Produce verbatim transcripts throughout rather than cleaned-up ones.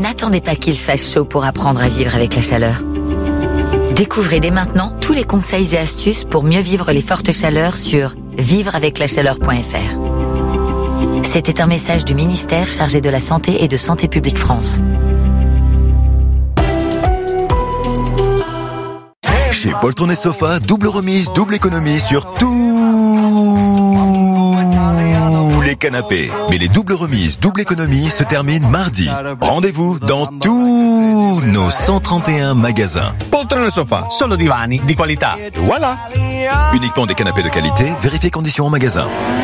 N'attendez pas qu'il fasse chaud pour apprendre à vivre avec la chaleur. Découvrez dès maintenant tous les conseils et astuces pour mieux vivre les fortes chaleurs sur vivre avec la chaleur point f r. C'était un message du ministère chargé de la Santé et de Santé publique France. Chez Poltron et Sofa, double remise, double économie sur tous les canapés. Mais les doubles remises, double économie se terminent mardi. Rendez-vous dans tous nos cent trente et un magasins. Poltron et Sofa, solo divani di qualità. Voilà. Uniquement des canapés de qualité, vérifiez conditions en magasin.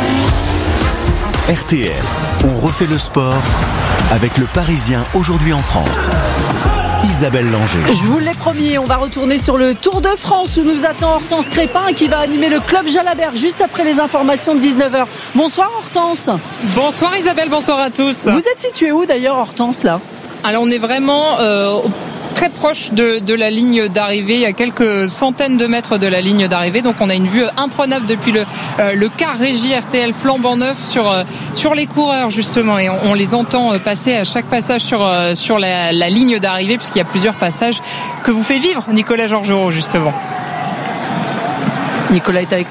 R T L, on refait le sport avec le Parisien aujourd'hui en France. Isabelle Langer. Je vous l'ai promis, on va retourner sur le Tour de France où nous attend Hortense Crépin qui va animer le Club Jalabert juste après les informations de dix-neuf heures. Bonsoir Hortense. Bonsoir Isabelle, bonsoir à tous. Vous êtes située où d'ailleurs Hortense là ? Alors on est vraiment euh, très proche de, de la ligne d'arrivée, il y a quelques centaines de mètres de la ligne d'arrivée, donc on a une vue imprenable depuis le, euh, le car régie R T L flambant neuf sur, euh, sur les coureurs justement, et on, on les entend passer à chaque passage sur, euh, sur la, la ligne d'arrivée, puisqu'il y a plusieurs passages que vous fait vivre Nicolas Georgerot justement. Nicolas est avec nous ?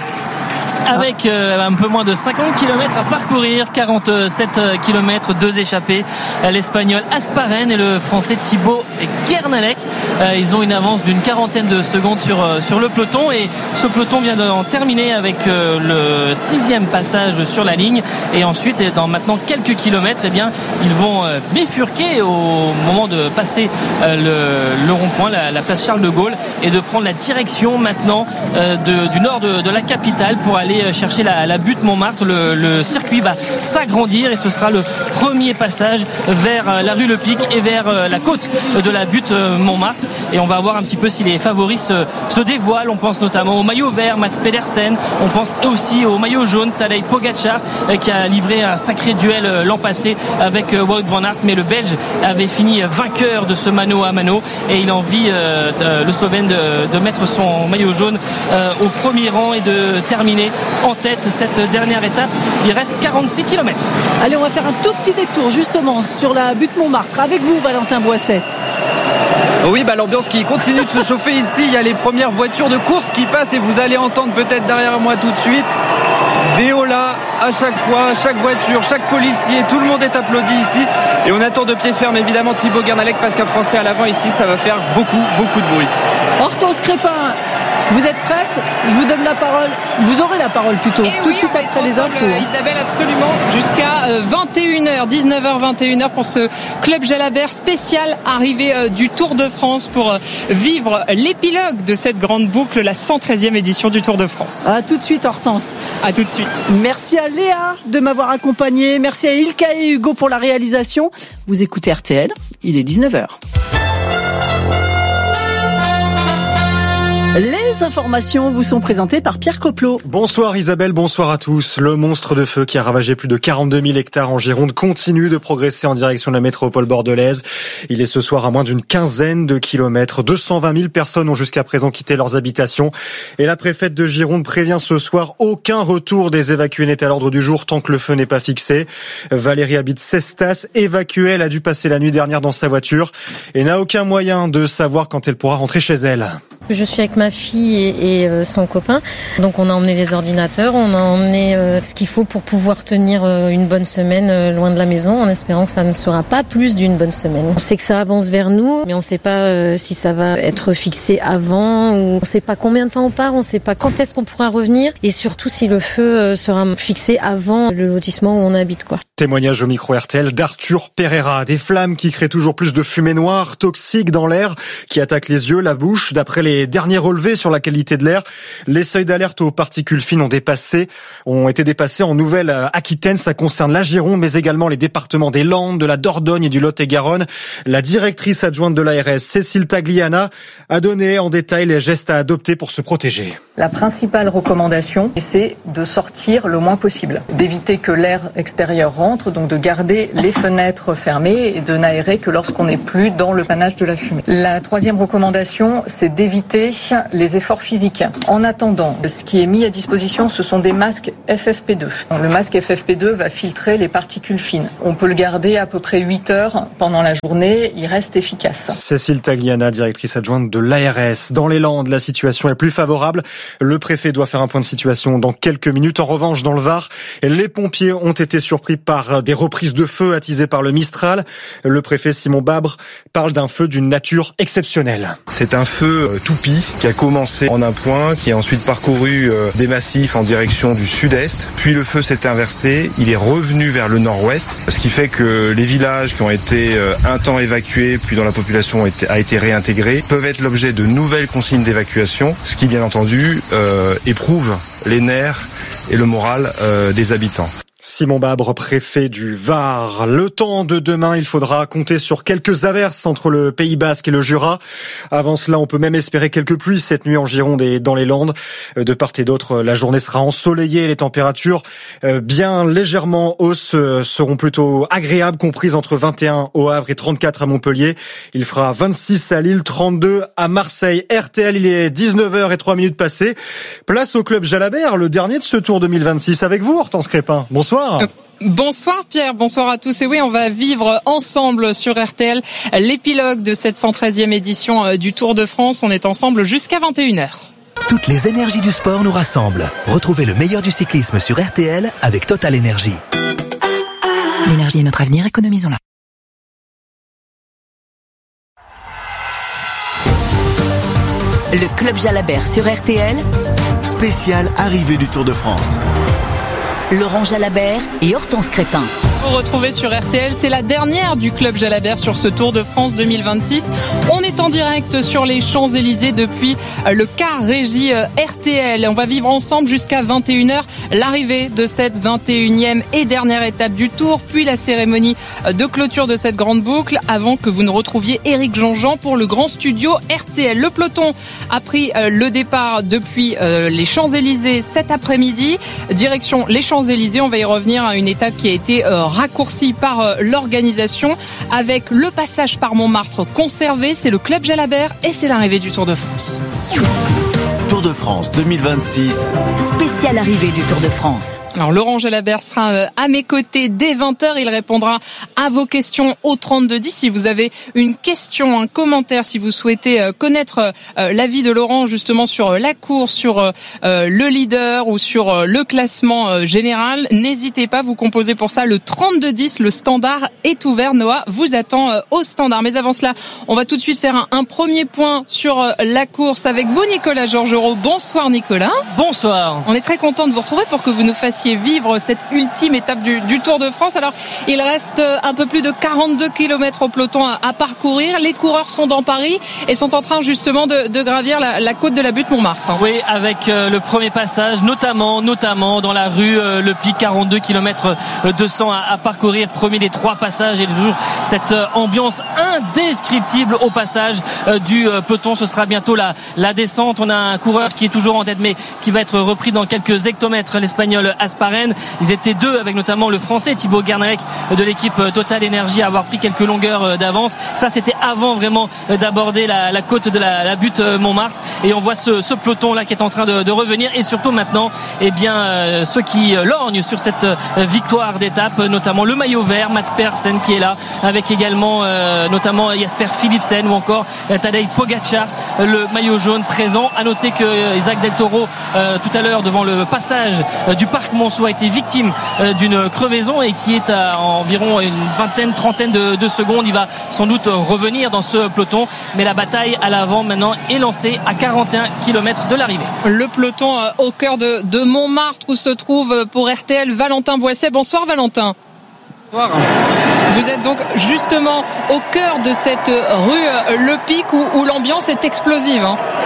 Avec euh, un peu moins de cinquante kilomètres à parcourir, quarante-sept kilomètres, deux échappés, l'Espagnol Asparren et le Français Thibaut Guernalec. Euh, ils ont une avance d'une quarantaine de secondes sur, euh, sur le peloton, et ce peloton vient d'en terminer avec euh, le sixième passage sur la ligne, et ensuite dans maintenant quelques kilomètres, eh bien, ils vont euh, bifurquer au moment de passer euh, le, le rond-point, la, la place Charles de Gaulle, et de prendre la direction maintenant euh, de, du nord de, de la capitale pour aller chercher la, la butte Montmartre. Le, le circuit va s'agrandir et ce sera le premier passage vers la rue Le Pic et vers la côte de la butte Montmartre, et on va voir un petit peu si les favoris se, se dévoilent. On pense notamment au maillot vert Mats Pedersen, on pense aussi au maillot jaune Tadej Pogačar qui a livré un sacré duel l'an passé avec Wout van Aert, mais le Belge avait fini vainqueur de ce mano à mano, et il a envie euh, le Slovène de, de mettre son maillot jaune euh, au premier rang et de terminer en tête cette dernière étape. Il reste quarante-six kilomètres. Allez, on va faire un tout petit détour justement sur la butte Montmartre avec vous Valentin Boisset. Oui, bah l'ambiance qui continue de se chauffer ici. Il y a les premières voitures de course qui passent, et vous allez entendre peut-être derrière moi tout de suite des holas à chaque fois, chaque voiture, chaque policier, tout le monde est applaudi ici, et on attend de pied ferme évidemment Thibaut Guernalec, parce qu'un Français à l'avant ici, ça va faire beaucoup, beaucoup de bruit. Hortense Crépin, vous êtes prête ? Je vous donne la parole. Vous aurez la parole plutôt. Et tout oui, de suite après les infos. Isabelle, absolument. Jusqu'à vingt et une heures, dix-neuf heures, vingt et une heures pour ce Club Jalabert spécial arrivée du Tour de France pour vivre l'épilogue de cette grande boucle, la cent treizième édition du Tour de France. À tout de suite Hortense. À tout de suite. Merci à Léa de m'avoir accompagné. Merci à Ilka et Hugo pour la réalisation. Vous écoutez R T L, il est dix-neuf heures. Les informations vous sont présentées par Pierre Coplot. Bonsoir Isabelle, bonsoir à tous. Le monstre de feu qui a ravagé plus de quarante-deux mille hectares en Gironde continue de progresser en direction de la métropole bordelaise. Il est ce soir à moins d'une quinzaine de kilomètres. deux cent vingt mille personnes ont jusqu'à présent quitté leurs habitations. Et la préfète de Gironde prévient ce soir, aucun retour des évacués n'est à l'ordre du jour tant que le feu n'est pas fixé. Valérie habite Cestas, évacuée, elle a dû passer la nuit dernière dans sa voiture et n'a aucun moyen de savoir quand elle pourra rentrer chez elle. Je suis avec ma fille et, et euh, son copain. Donc on a emmené les ordinateurs, on a emmené euh, ce qu'il faut pour pouvoir tenir euh, une bonne semaine euh, loin de la maison, en espérant que ça ne sera pas plus d'une bonne semaine. On sait que ça avance vers nous, mais on ne sait pas euh, si ça va être fixé avant, ou on ne sait pas combien de temps on part, on ne sait pas quand est-ce qu'on pourra revenir, et surtout si le feu euh, sera fixé avant le lotissement où on habite, quoi. Témoignage au micro R T L d'Arthur Pereira. Des flammes qui créent toujours plus de fumée noire, toxique dans l'air, qui attaquent les yeux, la bouche. D'après les derniers relevés sur la qualité de l'air, les seuils d'alerte aux particules fines ont dépassé, ont été dépassés en Nouvelle-Aquitaine. Ça concerne la Gironde, mais également les départements des Landes, de la Dordogne et du Lot-et-Garonne. La directrice adjointe de l'A R S, Cécile Tagliana, a donné en détail les gestes à adopter pour se protéger. La principale recommandation, c'est de sortir le moins possible, d'éviter que l'air extérieur rentre, donc de garder les fenêtres fermées et de n'aérer que lorsqu'on n'est plus dans le panache de la fumée. La troisième recommandation, c'est d'éviter d'éviter les efforts physiques. En attendant, ce qui est mis à disposition, ce sont des masques F F P deux. Le masque F F P deux va filtrer les particules fines. On peut le garder à peu près huit heures pendant la journée, il reste efficace. Cécile Tagliana, directrice adjointe de l'A R S. Dans les Landes, la situation est plus favorable. Le préfet doit faire un point de situation dans quelques minutes. En revanche, dans le Var, les pompiers ont été surpris par des reprises de feu attisées par le Mistral. Le préfet Simon Babre parle d'un feu d'une nature exceptionnelle. C'est un feu toupie qui a commencé en un point, qui a ensuite parcouru des massifs en direction du sud-est. Puis le feu s'est inversé, il est revenu vers le nord-ouest, ce qui fait que les villages qui ont été un temps évacués, puis dont la population a été réintégrée, peuvent être l'objet de nouvelles consignes d'évacuation, ce qui bien entendu euh, éprouve les nerfs et le moral euh, des habitants. Simon Babre, préfet du Var. Le temps de demain, il faudra compter sur quelques averses entre le Pays Basque et le Jura. Avant cela, on peut même espérer quelques pluies cette nuit en Gironde et dans les Landes. De part et d'autre, la journée sera ensoleillée. Les températures, bien légèrement hausses, seront plutôt agréables, comprises entre vingt et un au Havre et trente-quatre à Montpellier. Il fera vingt-six à Lille, trente-deux à Marseille. R T L, il est dix-neuf heures et trois minutes passées. Place au club Jalabert, le dernier de ce Tour deux mille vingt-six avec vous, Hortense Crépin. Bonsoir. Bonsoir. Bonsoir Pierre, bonsoir à tous. Et oui, on va vivre ensemble sur R T L l'épilogue de cette cent treizième édition du Tour de France. On est ensemble jusqu'à vingt et une heures. Toutes les énergies du sport nous rassemblent. Retrouvez le meilleur du cyclisme sur R T L avec Total Énergie. L'énergie est notre avenir, économisons-la. Le club Jalabert sur R T L. Spécial arrivée du Tour de France. Laurent Jalabert et Hortense Crépin. Vous retrouvez sur R T L, c'est la dernière du club Jalabert sur ce Tour de France deux mille vingt-six. On est en direct sur les Champs-Élysées depuis le car régie R T L. On va vivre ensemble jusqu'à vingt et une heures l'arrivée de cette vingt et unième et dernière étape du Tour, puis la cérémonie de clôture de cette grande boucle avant que vous ne retrouviez Éric Jean-Jean pour le grand studio R T L. Le peloton a pris le départ depuis les Champs-Élysées cet après-midi, direction les Champs-Élysées. On va y revenir à une étape qui a été raccourci par euh, l'organisation avec le passage par Montmartre conservé. C'est le club Jalabert et c'est l'arrivée du Tour de France. Tour de France deux mille vingt-six. Spéciale arrivée du Tour de France. Alors Laurent Jalabert sera euh, à mes côtés dès vingt heures. Il répondra à vos questions au trente-deux dix. Si vous avez une question, un commentaire, si vous souhaitez euh, connaître euh, l'avis de Laurent justement sur euh, la course, sur euh, le leader ou sur euh, le classement euh, général, n'hésitez pas, vous composez pour ça le trente-deux dix. Le standard est ouvert. Noah vous attend euh, au standard. Mais avant cela, on va tout de suite faire un, un premier point sur euh, la course avec vous, Nicolas Georgerot. Bonsoir Nicolas. Bonsoir. On est très content de vous retrouver pour que vous nous fassiez vivre cette ultime étape du, du Tour de France. Alors, il reste un peu plus de quarante-deux kilomètres au peloton à, à parcourir. Les coureurs sont dans Paris et sont en train justement de, de gravir la, la côte de la butte Montmartre. Oui, avec euh, le premier passage, notamment, notamment dans la rue euh, Le Pic, quarante-deux kilomètres deux cents à, à parcourir. Premier des trois passages et toujours cette euh, ambiance indescriptible au passage euh, du euh, peloton. Ce sera bientôt la, la descente. On a un coureur qui est toujours en tête mais qui va être repris dans quelques hectomètres, l'Espagnol Asparen. Ils étaient deux avec notamment le Français Thibaut Guernalec de l'équipe Total Énergie à avoir pris quelques longueurs d'avance. Ça c'était avant vraiment d'aborder la, la côte de la, la butte Montmartre et on voit ce, ce peloton là qui est en train de, de revenir et surtout maintenant eh bien euh, ceux qui lorgnent sur cette victoire d'étape, notamment le maillot vert Mats Pedersen qui est là avec également euh, notamment Jasper Philipsen ou encore euh, Tadej Pogacar, euh, le maillot jaune présent. À noter que Isaac Del Toro euh, tout à l'heure devant le passage euh, du parc Monceau a été victime euh, d'une crevaison et qui est à environ une vingtaine, trentaine de, de secondes. Il va sans doute revenir dans ce peloton, mais la bataille à l'avant maintenant est lancée à quarante et un kilomètres de l'arrivée. Le peloton euh, au cœur de, de Montmartre où se trouve pour R T L Valentin Boisset. Bonsoir Valentin. Bonsoir. Vous êtes donc justement au cœur de cette rue Le Pic où, où l'ambiance est explosive. Hein.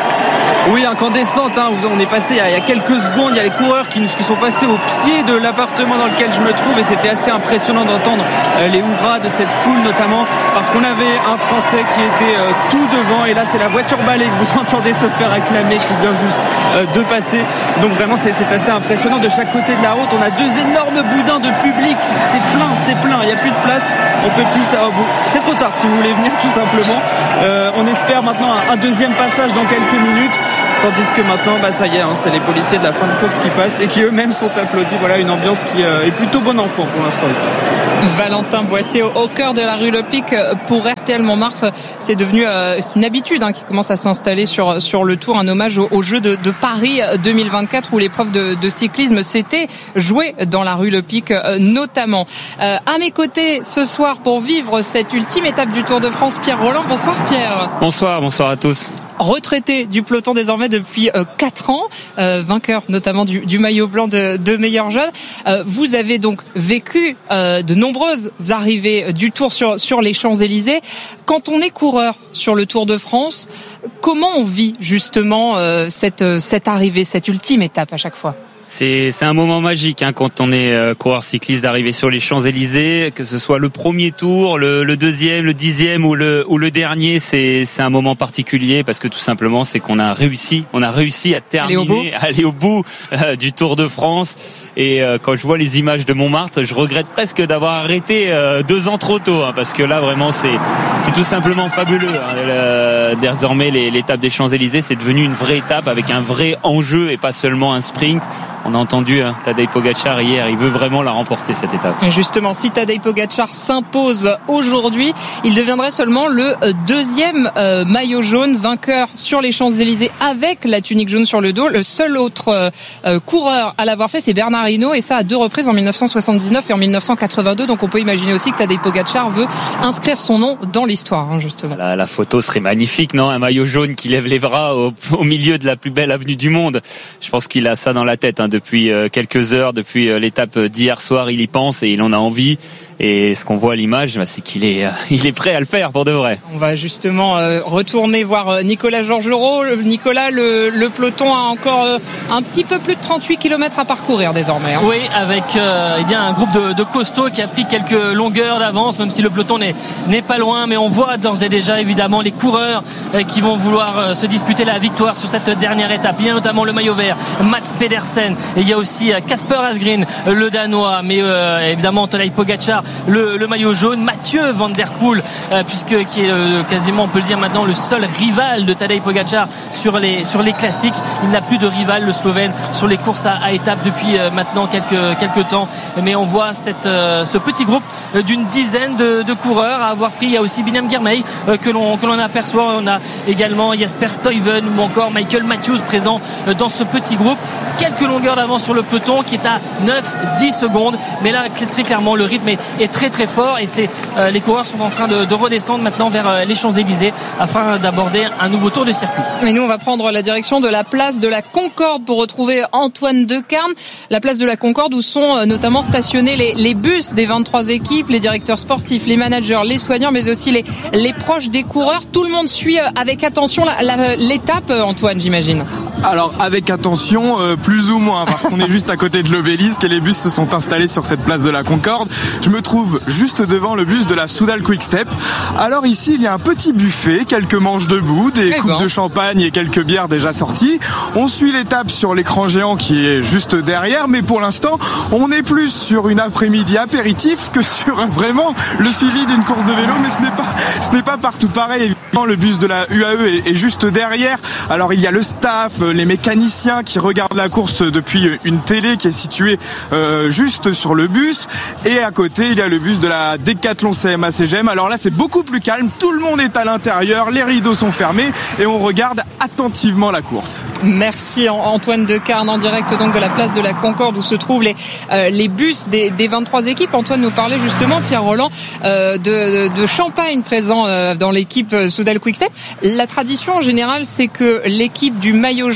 Oui, incandescente, hein. On est passé il y a quelques secondes, il y a les coureurs qui, qui sont passés au pied de l'appartement dans lequel je me trouve et c'était assez impressionnant d'entendre les hurrahs de cette foule, notamment parce qu'on avait un Français qui était tout devant et là c'est la voiture balai que vous entendez se faire acclamer qui vient juste de passer. Donc vraiment c'est, c'est assez impressionnant. De chaque côté de la route, on a deux énormes boudins de public. C'est plein, c'est plein, il n'y a plus de place. On peut plus. Euh, vous... C'est trop tard si vous voulez venir tout simplement. Euh, on espère maintenant un, un deuxième passage dans quelques minutes. Tandis que maintenant, bah, ça y est, hein, c'est les policiers de la fin de course qui passent et qui eux-mêmes sont applaudis. Voilà une ambiance qui euh, est plutôt bon enfant pour l'instant ici. Valentin Boissier au, au cœur de la rue Le Pic pour R T L Montmartre. C'est devenu euh, c'est une habitude hein, qui commence à s'installer sur sur le Tour, un hommage aux au Jeux de, de Paris deux mille vingt-quatre où l'épreuve de, de cyclisme s'était jouée dans la rue Le Pic euh, notamment. Euh, à mes côtés ce soir pour vivre cette ultime étape du Tour de France, Pierre Rolland. Bonsoir Pierre. Bonsoir, bonsoir à tous. Retraité du peloton désormais depuis euh, quatre ans, euh, vainqueur notamment du, du maillot blanc de, de meilleur jeune. Euh, vous avez donc vécu euh, de nombreuses arrivées du Tour sur, sur les Champs-Élysées. Quand on est coureur sur le Tour de France, comment on vit justement euh, cette, cette arrivée, cette ultime étape à chaque fois ? C'est, c'est un moment magique hein, quand on est euh, coureur cycliste d'arriver sur les Champs-Élysées, que ce soit le premier tour, le, le deuxième, le dixième ou le, ou le dernier, c'est, c'est un moment particulier parce que tout simplement c'est qu'on a réussi, on a réussi à terminer, à aller au bout euh, du Tour de France. Et euh, quand je vois les images de Montmartre, je regrette presque d'avoir arrêté euh, deux ans trop tôt, hein, parce que là vraiment c'est, c'est tout simplement fabuleux. Hein. Euh, désormais les, l'étape des Champs-Élysées c'est devenu une vraie étape avec un vrai enjeu et pas seulement un sprint. On a entendu hein, Tadej Pogačar hier, il veut vraiment la remporter cette étape. Et justement, si Tadej Pogačar s'impose aujourd'hui, il deviendrait seulement le deuxième euh, maillot jaune vainqueur sur les Champs-Élysées avec la tunique jaune sur le dos. Le seul autre euh, coureur à l'avoir fait, c'est Bernard Hinault, et ça à deux reprises en mille neuf cent soixante-dix-neuf et en mille neuf cent quatre-vingt-deux. Donc on peut imaginer aussi que Tadej Pogačar veut inscrire son nom dans l'histoire, hein, justement. La, la photo serait magnifique, non ? Un maillot jaune qui lève les bras au, au milieu de la plus belle avenue du monde. Je pense qu'il a ça dans la tête, hein, depuis quelques heures, depuis l'étape d'hier soir, il y pense et il en a envie. Et ce qu'on voit à l'image, c'est qu'il est, il est prêt à le faire pour de vrai. On va justement retourner voir Nicolas Georgerot. Nicolas, le, le peloton a encore un petit peu plus de trente-huit kilomètres à parcourir désormais. Hein. Oui, avec euh, eh bien un groupe de, de costauds qui a pris quelques longueurs d'avance, même si le peloton n'est, n'est pas loin. Mais on voit d'ores et déjà évidemment les coureurs euh, qui vont vouloir euh, se disputer la victoire sur cette dernière étape. Il y a notamment le maillot vert, Mats Pedersen. Et il y a aussi Kasper Asgreen, le Danois. Mais euh, évidemment Tadej Pogačar, Le, le maillot jaune, Mathieu Van Der Poel, euh, puisque qui est euh, quasiment, on peut le dire maintenant, le seul rival de Tadej Pogačar sur les sur les classiques. Il n'a plus de rival, le Slovène, sur les courses à, à étapes depuis euh, maintenant quelques quelques temps. Mais on voit cette euh, ce petit groupe euh, d'une dizaine de, de coureurs à avoir pris. Il y a aussi Biniam Girmay euh, que l'on que l'on aperçoit. On a également Jasper Stuyven ou encore Michael Matthews présent euh, dans ce petit groupe. Quelques longueurs d'avance sur le peloton qui est à neuf dix secondes. Mais là, très clairement, le rythme est est très très fort et c'est euh, les coureurs sont en train de, de redescendre maintenant vers euh, les Champs-Élysées afin d'aborder un nouveau tour de circuit. Et nous on va prendre la direction de la place de la Concorde pour retrouver Antoine Decarne, la place de la Concorde où sont euh, notamment stationnés les, les bus des vingt-trois équipes, les directeurs sportifs, les managers, les soignants, mais aussi les, les proches des coureurs. Tout le monde suit euh, avec attention la, la, l'étape, euh, Antoine, j'imagine. Alors avec attention, euh, plus ou moins, parce qu'on est juste à côté de l'obélisque et les bus se sont installés sur cette place de la Concorde. Je me trouve juste devant le bus de la Soudal Quick Step. Alors ici, il y a un petit buffet, quelques manches debout, des coupes bon. de champagne et quelques bières déjà sorties. On suit l'étape sur l'écran géant qui est juste derrière, mais pour l'instant, on est plus sur une après-midi apéritif que sur vraiment le suivi d'une course de vélo, mais ce n'est pas, ce n'est pas partout pareil. Évidemment, le bus de la U A E est, est juste derrière. Alors il y a le staff, les mécaniciens qui regardent la course depuis une télé qui est située euh, juste sur le bus, et à côté il y a le bus de la Décathlon C M A C G M. Alors là c'est beaucoup plus calme, tout le monde est à l'intérieur, les rideaux sont fermés et on regarde attentivement la course. Merci Antoine Decarne en direct donc de la place de la Concorde où se trouvent les, euh, les bus des, des vingt-trois équipes. Antoine nous parlait justement, Pierre Rolland, euh, de, de champagne présent euh, dans l'équipe Soudal Quick Step. La tradition en général c'est que l'équipe du maillot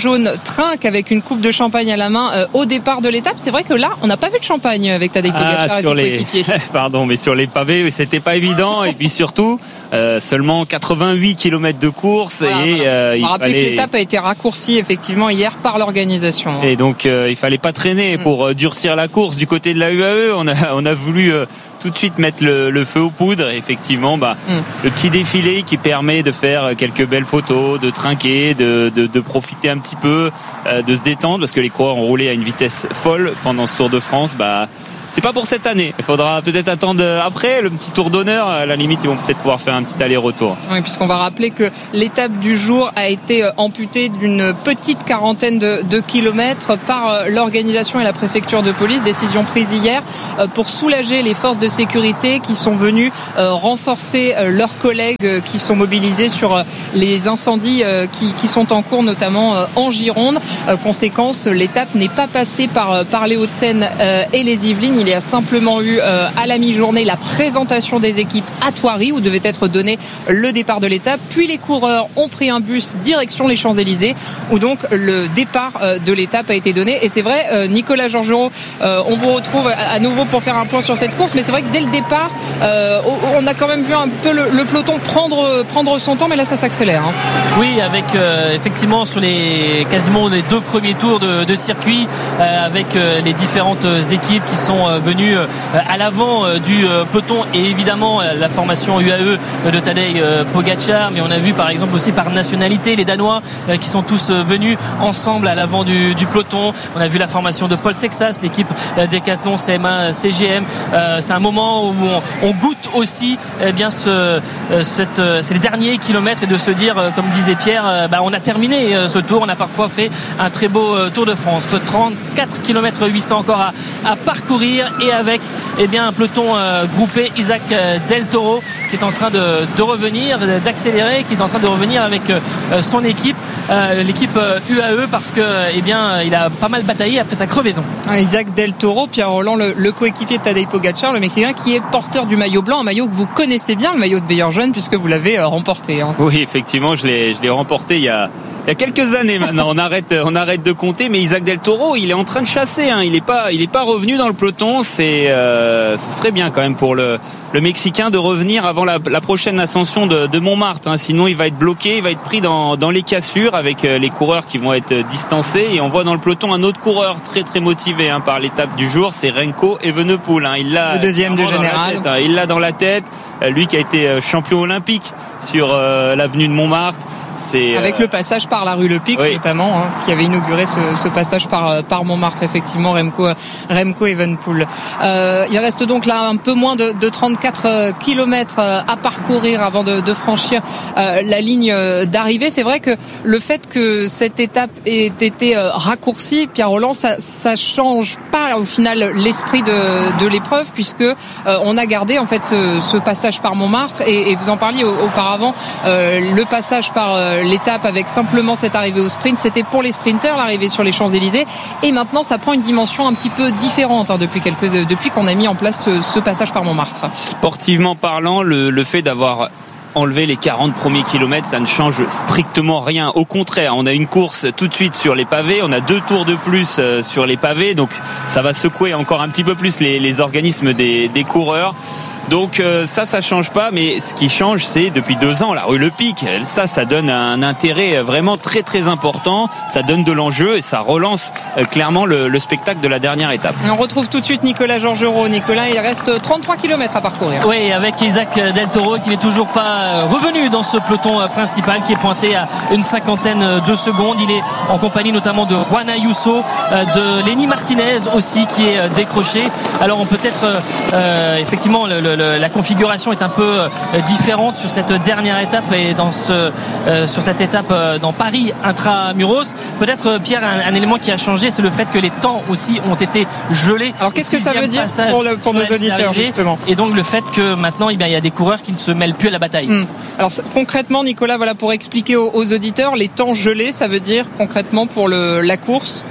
jaune trinque avec une coupe de champagne à la main euh, au départ de l'étape. C'est vrai que là, on n'a pas vu de champagne avec Tadej Pogačar ah, et ses les... coéquipiers. Pardon, mais sur les pavés, c'était pas évident. Et puis surtout, euh, seulement quatre-vingt-huit kilomètres de course. Voilà, et voilà. euh, on va rappeler fallait... que l'étape a été raccourcie effectivement hier par l'organisation. Et donc, euh, il fallait pas traîner mm. pour euh, durcir la course du côté de la U A E. On a, on a voulu euh, tout de suite mettre le, le feu aux poudres. Et effectivement, bah, mm. le petit défilé qui permet de faire quelques belles photos, de trinquer, de, de, de profiter un petit peu, euh, de se détendre, parce que les coureurs ont roulé à une vitesse folle pendant ce Tour de France. Bah, c'est pas pour cette année. Il faudra peut-être attendre après le petit tour d'honneur. À la limite, ils vont peut-être pouvoir faire un petit aller-retour. Oui, puisqu'on va rappeler que l'étape du jour a été amputée d'une petite quarantaine de, de kilomètres par l'organisation et la préfecture de police. Décision prise hier pour soulager les forces de sécurité qui sont venues renforcer leurs collègues qui sont mobilisés sur les incendies qui, qui sont en cours, notamment en Gironde. Conséquence, l'étape n'est pas passée par, par les Hauts-de-Seine et les Yvelines. Il y a simplement eu euh, à la mi-journée la présentation des équipes à Thoiry où devait être donné le départ de l'étape. Puis les coureurs ont pris un bus direction les Champs-Élysées où donc le départ euh, de l'étape a été donné. Et c'est vrai, euh, Nicolas Georgerot, euh, on vous retrouve à, à nouveau pour faire un point sur cette course. Mais c'est vrai que dès le départ, euh, on a quand même vu un peu le, le peloton prendre, prendre son temps. Mais là, ça s'accélère. Hein. Oui, avec euh, effectivement sur les quasiment les deux premiers tours de, de circuit, euh, avec euh, les différentes équipes qui sont euh, venus à l'avant du peloton et évidemment la formation U A E de Tadej Pogačar, mais on a vu par exemple aussi par nationalité les Danois qui sont tous venus ensemble à l'avant du, du peloton. On a vu la formation de Paul Sexas, l'équipe Decathlon C M A C G M. C'est un moment où on, on goûte aussi eh bien ce, cette, c'est les derniers kilomètres et de se dire, comme disait Pierre, bah on a terminé ce tour, on a parfois fait un très beau Tour de France. trente-quatre kilomètres huit cents encore à, à parcourir et avec eh bien, un peloton euh, groupé. Isaac Del Toro qui est en train de, de revenir, d'accélérer, qui est en train de revenir avec euh, son équipe, euh, l'équipe euh, U A E, parce que eh bien, il a pas mal bataillé après sa crevaison. Isaac Del Toro, Pierre Roland, le, le coéquipier de Tadej Pogačar, le Mexicain, qui est porteur du maillot blanc, un maillot que vous connaissez bien, le maillot de Beyer-Jeune, puisque vous l'avez euh, remporté. Hein. Oui, effectivement, je l'ai, je l'ai remporté il y a Il y a quelques années maintenant, on arrête, on arrête de compter, mais Isaac Del Toro, il est en train de chasser, hein. Il est pas, il est pas revenu dans le peloton. C'est, euh, ce serait bien quand même pour le, le Mexicain de revenir avant la, la prochaine ascension de, de Montmartre. Hein. Sinon, il va être bloqué, il va être pris dans, dans les cassures avec les coureurs qui vont être distancés. Et on voit dans le peloton un autre coureur très très motivé hein, par l'étape du jour, c'est Remco Evenepoel. Hein. Il l'a, le deuxième du général. Tête, hein. Il l'a dans la tête. Lui qui a été champion olympique sur euh, l'avenue de Montmartre. C'est, avec euh... le passage par la rue Le Pic oui. notamment hein, qui avait inauguré ce, ce passage par, par Montmartre effectivement, Remco, Remco Evenepoel. Euh, il reste donc là un peu moins de, de trente-quatre kilomètres à parcourir avant de, de franchir euh, la ligne d'arrivée. C'est vrai que le fait que cette étape ait été raccourcie, Pierre Roland, ça, ça change pas au final l'esprit de, de l'épreuve, puisque euh, on a gardé en fait ce, ce passage par Montmartre et, et vous en parliez auparavant, euh, le passage par euh, l'étape avec simplement cette arrivée au sprint, c'était pour les sprinteurs l'arrivée sur les Champs-Élysées, et maintenant ça prend une dimension un petit peu différente hein, depuis quelques depuis qu'on a mis en place ce, ce passage par Montmartre. Sportivement parlant, le, le fait d'avoir enlevé les quarante premiers kilomètres, ça ne change strictement rien. Au contraire, on a une course tout de suite sur les pavés, on a deux tours de plus sur les pavés, donc ça va secouer encore un petit peu plus les, les organismes des, des coureurs. Donc euh, ça, ça change pas, mais ce qui change, c'est depuis deux ans la rue Le Pic. Ça, ça donne un intérêt vraiment très très important. Ça donne de l'enjeu et ça relance euh, clairement le, le spectacle de la dernière étape. On retrouve tout de suite Nicolas Georgerot. Nicolas, il reste trente-trois kilomètres à parcourir. Oui, avec Isaac Del Toro qui n'est toujours pas revenu dans ce peloton principal, qui est pointé à une cinquantaine de secondes. Il est en compagnie notamment de Juan Ayuso, de Lenny Martinez aussi qui est décroché. Alors on peut être euh, effectivement le, le la configuration est un peu différente sur cette dernière étape et dans ce, euh, sur cette étape euh, dans Paris intramuros. Peut-être Pierre, un, un élément qui a changé, c'est le fait que les temps aussi ont été gelés. Alors qu'est-ce que ça veut dire pour, le, pour nos auditeurs justement? Et donc le fait que maintenant eh bien, il y a des coureurs qui ne se mêlent plus à la bataille. Hum. Alors concrètement Nicolas, voilà, pour expliquer aux, aux auditeurs, les temps gelés, ça veut dire concrètement pour le, la course?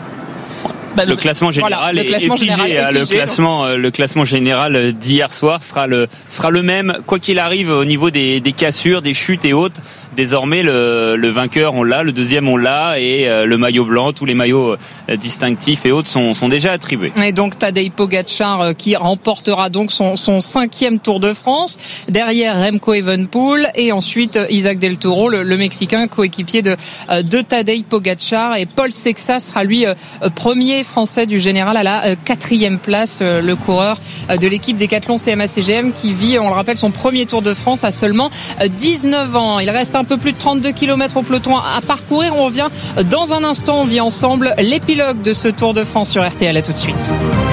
Bah, le, le classement général voilà, est, classement est figé. Général est figé le classement, le classement général d'hier soir sera le sera le même quoi qu'il arrive au niveau des, des cassures, des chutes et autres. désormais le, le vainqueur on l'a, le deuxième on l'a, et euh, le maillot blanc, tous les maillots euh, distinctifs et autres sont, sont déjà attribués. Et donc Tadej Pogačar euh, qui remportera donc son, son cinquième Tour de France, derrière Remco Evenepoel, et ensuite euh, Isaac Del Toro, le, le Mexicain coéquipier de, euh, de Tadej Pogačar, et Paul Sexas sera lui euh, premier français du général à la euh, quatrième place, euh, le coureur euh, de l'équipe Decathlon C M A C G M qui vit, on le rappelle, son premier Tour de France à seulement euh, dix-neuf ans. Il reste un peu plus de trente-deux kilomètres au peloton à parcourir. On revient dans un instant. On vit ensemble l'épilogue de ce Tour de France sur R T L. À tout de suite.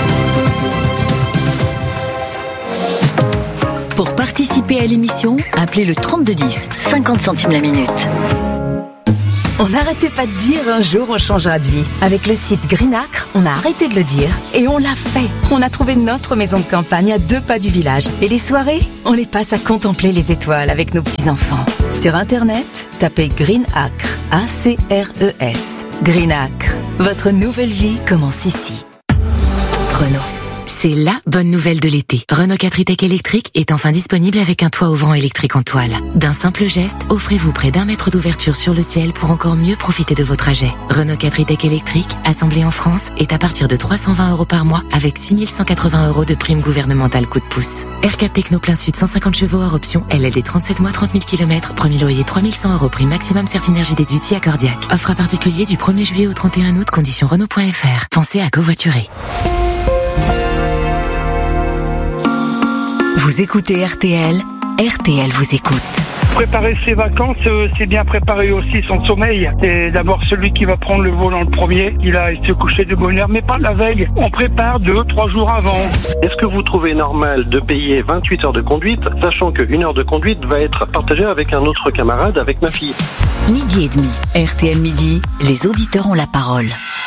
Pour participer à l'émission, appelez le trente-deux dix, cinquante centimes la minute. On n'arrêtait pas de dire un jour on changera de vie. Avec le site Greenacre, on a arrêté de le dire et on l'a fait. On a trouvé notre maison de campagne à deux pas du village. Et les soirées, on les passe à contempler les étoiles avec nos petits-enfants. Sur Internet, tapez Greenacre, A C R E S. Greenacre, votre nouvelle vie commence ici. Renault. C'est la bonne nouvelle de l'été. Renault quatre e-Tech électrique est enfin disponible avec un toit ouvrant électrique en toile. D'un simple geste, offrez-vous près d'un mètre d'ouverture sur le ciel pour encore mieux profiter de vos trajets. Renault quatre e-Tech électrique, assemblé en France, est à partir de trois cent vingt euros par mois avec six mille cent quatre-vingts euros de prime gouvernementale coup de pouce. R quatre Techno plein sud cent cinquante chevaux hors option, L L D trente-sept mois trente mille kilomètres, premier loyer trois mille cent euros, prime maximum Certinergie déduite si accordiaque. Offre à particulier du premier juillet au trente et un août, conditions Renault point F R. Pensez à covoiturer. Vous écoutez R T L, R T L vous écoute. Préparer ses vacances, c'est bien préparer aussi son sommeil. Et d'abord celui qui va prendre le volant le premier, il a se coucher de bonne heure, mais pas la veille. On prépare deux, trois jours avant. Est-ce que vous trouvez normal de payer vingt-huit heures de conduite, sachant qu'une heure de conduite va être partagée avec un autre camarade, avec ma fille? Midi et demi, R T L Midi, les auditeurs ont la parole.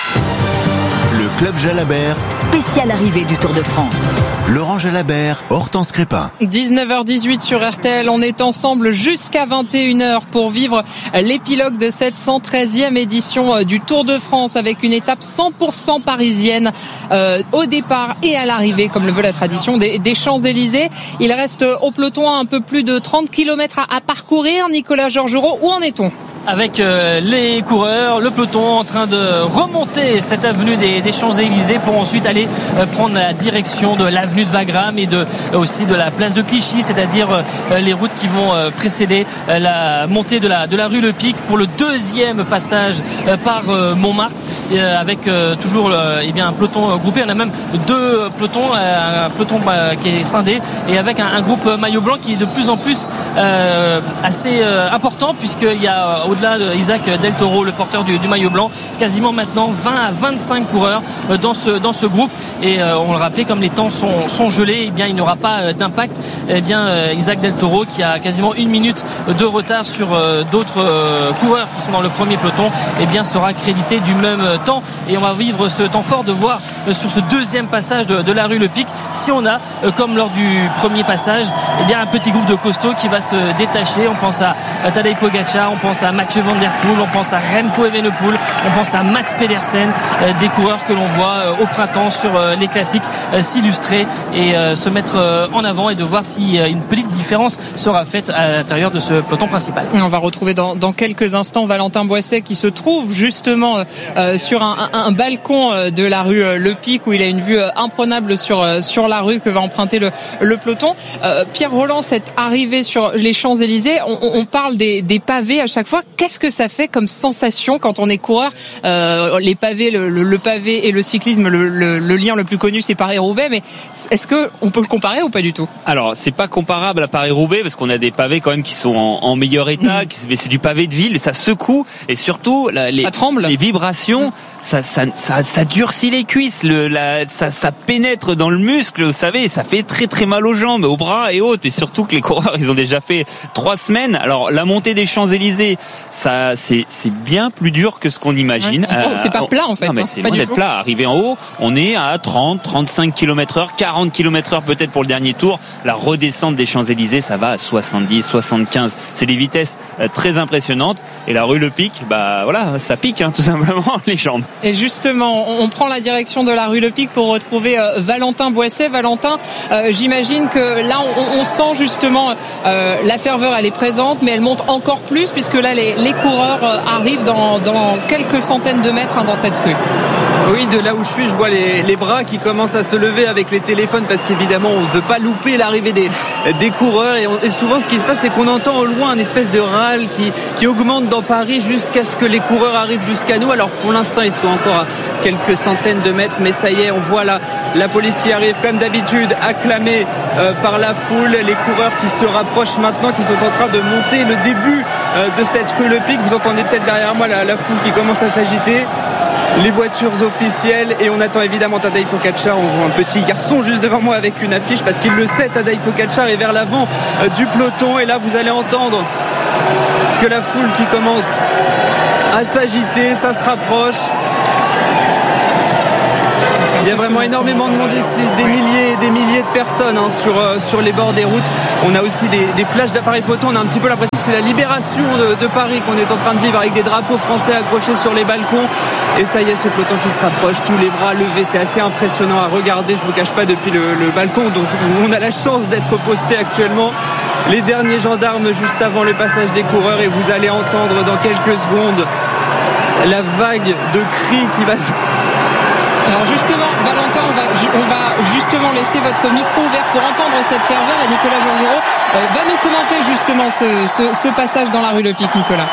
Le Club Jalabert, spécial arrivée du Tour de France. Laurent Jalabert, Hortense Crépin. dix-neuf heures dix-huit sur R T L, on est ensemble jusqu'à vingt et une heures pour vivre l'épilogue de cette cent treizième édition du Tour de France avec une étape cent pour cent parisienne euh, au départ et à l'arrivée, comme le veut la tradition, des, des Champs-Élysées. Il reste au peloton un peu plus de trente kilomètres à, à parcourir. Nicolas Georgerot, où en est-on ? Avec euh, les coureurs, le peloton en train de remonter cette avenue des, des Champs-Élysées pour ensuite aller euh, prendre la direction de l'avenue de Wagram et de, euh, aussi de la place de Clichy, c'est-à-dire euh, les routes qui vont euh, précéder euh, la montée de la, de la rue Le Pic pour le deuxième passage euh, par euh, Montmartre, et, euh, avec euh, toujours euh, eh bien, un peloton euh, groupé. On a même deux pelotons, euh, un peloton euh, qui est scindé et avec un, un groupe maillot blanc qui est de plus en plus euh, assez euh, important, puisqu'il y a euh, au-delà de Isaac Del Toro, le porteur du, du maillot blanc, quasiment maintenant vingt à vingt-cinq coureurs dans ce, dans ce groupe. Et euh, on le rappelait, comme les temps sont, sont gelés, eh bien, il n'aura pas d'impact. Eh bien, euh, Isaac Del Toro, qui a quasiment une minute de retard sur euh, d'autres euh, coureurs qui sont dans le premier peloton, eh bien, sera crédité du même temps. Et on va vivre ce temps fort de voir euh, sur ce deuxième passage de, de la rue Le Pic, si on a, euh, comme lors du premier passage, eh bien, un petit groupe de costauds qui va se détacher. On pense à, à Tadej Pogačar, on pense à Mathieu Van Der Poel, on pense à Remco Evenepoel, on pense à Mats Pedersen, euh, des coureurs que l'on voit euh, au printemps sur euh, les classiques euh, s'illustrer et euh, se mettre euh, en avant, et de voir si euh, une petite différence sera faite à l'intérieur de ce peloton principal. On va retrouver dans, dans quelques instants Valentin Boisset qui se trouve justement euh, sur un, un, un balcon de la rue euh, Le Pic, où il a une vue euh, imprenable sur, euh, sur la rue que va emprunter le, le peloton. Euh, Pierre Roland, cette arrivée sur les Champs-Élysées, on, on parle des, des pavés à chaque fois. Qu'est-ce que ça fait comme sensation quand on est coureur? euh, Les pavés, le, le, le pavé et le cyclisme, le, le, le lien le plus connu, c'est Paris-Roubaix, mais est-ce que on peut le comparer ou pas du tout? Alors, c'est pas comparable à Paris-Roubaix parce qu'on a des pavés quand même qui sont en, en meilleur état, mmh. qui, mais c'est du pavé de ville, ça secoue, et surtout la, les, ça tremble. Les vibrations, mmh. ça, ça, ça, ça durcit les cuisses, le, la, ça, ça pénètre dans le muscle, vous savez, ça fait très très mal aux jambes, aux bras et autres, et surtout que les coureurs, ils ont déjà fait trois semaines. Alors, la montée des Champs-Élysées, ça, c'est, c'est bien plus dur que ce qu'on imagine. Ouais, euh, c'est pas plat en fait. Non, mais hein, c'est loin d'être plat. Arrivé en haut, on est à trente, trente-cinq kilomètres heure, quarante kilomètres heure peut-être pour le dernier tour. La redescente des Champs-Élysées, ça va à soixante-dix, soixante-quinze. C'est des vitesses euh, très impressionnantes. Et la rue Le Pic, bah voilà, ça pique, hein, tout simplement. Les jambes. Et justement, on prend la direction de la rue Le Pic pour retrouver euh, Valentin Boisset. Valentin, euh, j'imagine que là, on, on sent justement euh, la ferveur, elle est présente, mais elle monte encore plus puisque là, les, les coureurs euh, arrivent dans, dans quelques centaines de mètres hein, dans cette rue. Oui, de là où je suis, je vois les, les bras qui commencent à se lever avec les téléphones parce qu'évidemment, on ne veut pas louper l'arrivée des, des coureurs. Et, on, et souvent, ce qui se passe, c'est qu'on entend au loin une espèce de râle qui, qui augmente dans Paris jusqu'à ce que les coureurs arrivent jusqu'à nous. Alors pour l'instant, ils sont encore à quelques centaines de mètres, mais ça y est, on voit la, la police qui arrive comme d'habitude, acclamée euh, par la foule. Les coureurs qui se rapprochent maintenant, qui sont en train de monter le début euh, de cette rue Le Pic. Vous entendez peut-être derrière moi la, la foule qui commence à s'agiter. Les voitures officielles et on attend évidemment Tadej Pogačar. On voit un petit garçon juste devant moi avec une affiche parce qu'il le sait, Tadej Pogačar est vers l'avant euh, du peloton et là vous allez entendre que la foule qui commence à s'agiter, ça se rapproche. Il y a vraiment énormément de monde ici, des milliers et des milliers de personnes hein, sur, euh, sur les bords des routes. On a aussi des, des flashs d'appareils photo. On a un petit peu l'impression que c'est la libération de, de Paris qu'on est en train de vivre avec des drapeaux français accrochés sur les balcons. Et ça y est, ce peloton qui se rapproche, tous les bras levés. C'est assez impressionnant à regarder. Je ne vous cache pas depuis le, le balcon donc, où on a la chance d'être posté actuellement. Les derniers gendarmes juste avant le passage des coureurs et vous allez entendre dans quelques secondes la vague de cris qui va se... Alors justement, Valentin, on va, on va justement laisser votre micro ouvert pour entendre cette ferveur et Nicolas Georgerot euh, va nous commenter justement ce, ce, ce passage dans la rue Le Pic, Nicolas.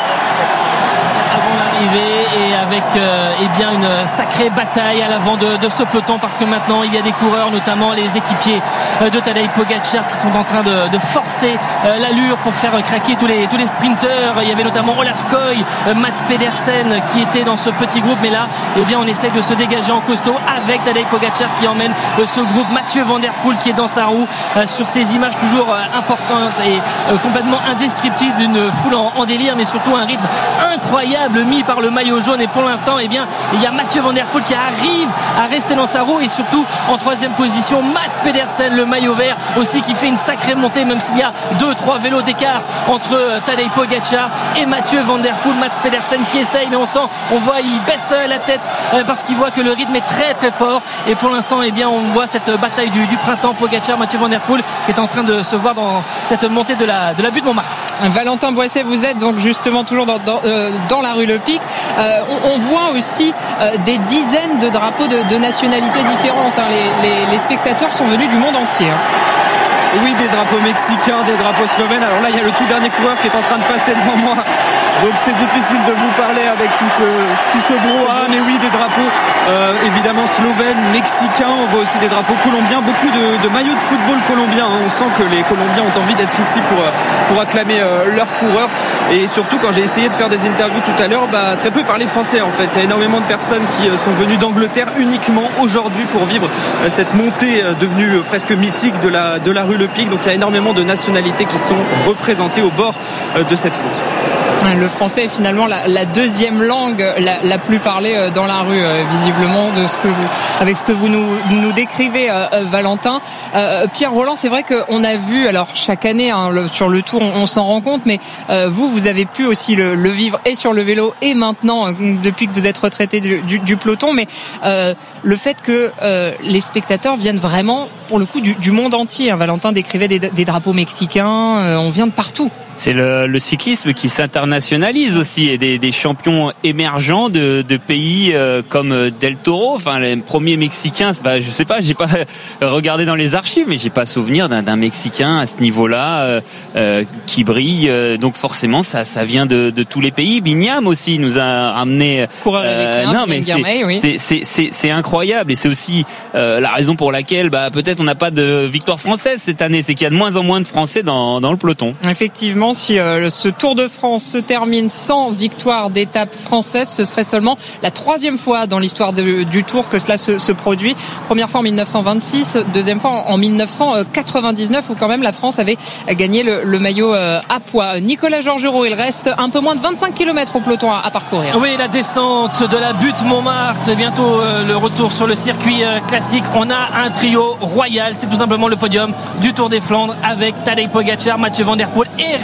Avant l'arrivée et avec euh, eh bien une sacrée bataille à l'avant de, de ce peloton parce que maintenant il y a des coureurs, notamment les équipiers euh, de Tadej Pogačar qui sont en train de, de forcer euh, l'allure pour faire craquer tous les tous les sprinteurs. Il y avait notamment Olaf Koy, euh, Mats Pedersen qui étaient dans ce petit groupe, mais là eh bien on essaie de se dégager en costaud avec Tadej Pogačar qui emmène euh, ce groupe. Mathieu Van Der Poel qui est dans sa roue euh, sur ces images toujours euh, importantes et euh, complètement indescriptibles d'une foule en, en délire, mais surtout un rythme incroyable mis par le maillot jaune. Et pour l'instant eh bien il y a Mathieu Van Der Poel qui arrive à rester dans sa roue et surtout en troisième position Mats Pedersen, le maillot vert aussi, qui fait une sacrée montée même s'il y a deux trois vélos d'écart entre Tadej Pogačar et Mathieu Van Der Poel. Mats Pedersen qui essaye, mais on sent, on voit, il baisse la tête parce qu'il voit que le rythme est très très fort. Et pour l'instant eh bien on voit cette bataille du, du printemps, Pogačar, Mathieu Van Der Poel qui est en train de se voir dans cette montée de la, de la butte Montmartre. Valentin Boisset, vous êtes donc justement toujours dans, dans, euh, dans la rue Le Pic. Euh, on, on voit aussi euh, des dizaines de drapeaux de, de nationalités différentes. Hein. Les, les, les spectateurs sont venus du monde entier. Hein. Oui, des drapeaux mexicains, des drapeaux slovènes. Alors là, il y a le tout dernier coureur qui est en train de passer devant moi. Donc c'est difficile de vous parler avec tout ce, tout ce brouhaha. Mais oui, des drapeaux euh, évidemment slovènes, mexicains. On voit aussi des drapeaux colombiens. Beaucoup de, de maillots de football colombiens. On sent que les Colombiens ont envie d'être ici pour, pour acclamer euh, leurs coureurs. Et surtout, quand j'ai essayé de faire des interviews tout à l'heure, bah, très peu parlaient français en fait. Il y a énormément de personnes qui euh, sont venues d'Angleterre uniquement aujourd'hui pour vivre euh, cette montée euh, devenue euh, presque mythique de la, de la rue Le Pic. Donc il y a énormément de nationalités qui sont représentées au bord euh, de cette route. Le français est finalement la, la deuxième langue la, la plus parlée dans la rue, euh, visiblement, de ce que vous, avec ce que vous nous, nous décrivez, euh, Valentin. Euh, Pierre Roland, c'est vrai qu'on a vu, alors chaque année hein, le, sur le Tour, on, on s'en rend compte, mais euh, vous, vous avez pu aussi le, le vivre et sur le vélo et maintenant, euh, depuis que vous êtes retraité du, du, du peloton, mais euh, le fait que euh, les spectateurs viennent vraiment, pour le coup, du, du monde entier. Hein. Valentin décrivait des, des drapeaux mexicains, euh, on vient de partout. C'est le, le cyclisme qui s'internationalise aussi et des, des champions émergents de, de pays euh, comme Del Toro. Enfin, les premiers Mexicains, bah, je sais pas, j'ai pas regardé dans les archives, mais j'ai pas souvenir d'un, d'un Mexicain à ce niveau-là euh, euh, qui brille. Euh, donc forcément, ça, ça vient de, de tous les pays. Bignam aussi nous a ramené. Coureur euh, non, mais c'est, oui. c'est, c'est, c'est, c'est incroyable et c'est aussi euh, la raison pour laquelle, bah, peut-être on n'a pas de victoire française cette année, c'est qu'il y a de moins en moins de Français dans, dans le peloton. Effectivement. Si euh, ce Tour de France se termine sans victoire d'étape française, ce serait seulement la troisième fois dans l'histoire de, du Tour que cela se, se produit. Première fois en mille neuf cent vingt-six, deuxième fois en, en mille neuf cent quatre-vingt-dix-neuf où quand même la France avait gagné le, le maillot euh, à poids. Nicolas Georgerot, il reste un peu moins de vingt-cinq kilomètres au peloton à, à parcourir. Oui, la descente de la butte Montmartre et bientôt euh, le retour sur le circuit euh, classique. On a un trio royal, c'est tout simplement le podium du Tour des Flandres avec Tadej Pogačar, Mathieu Van Der Poel et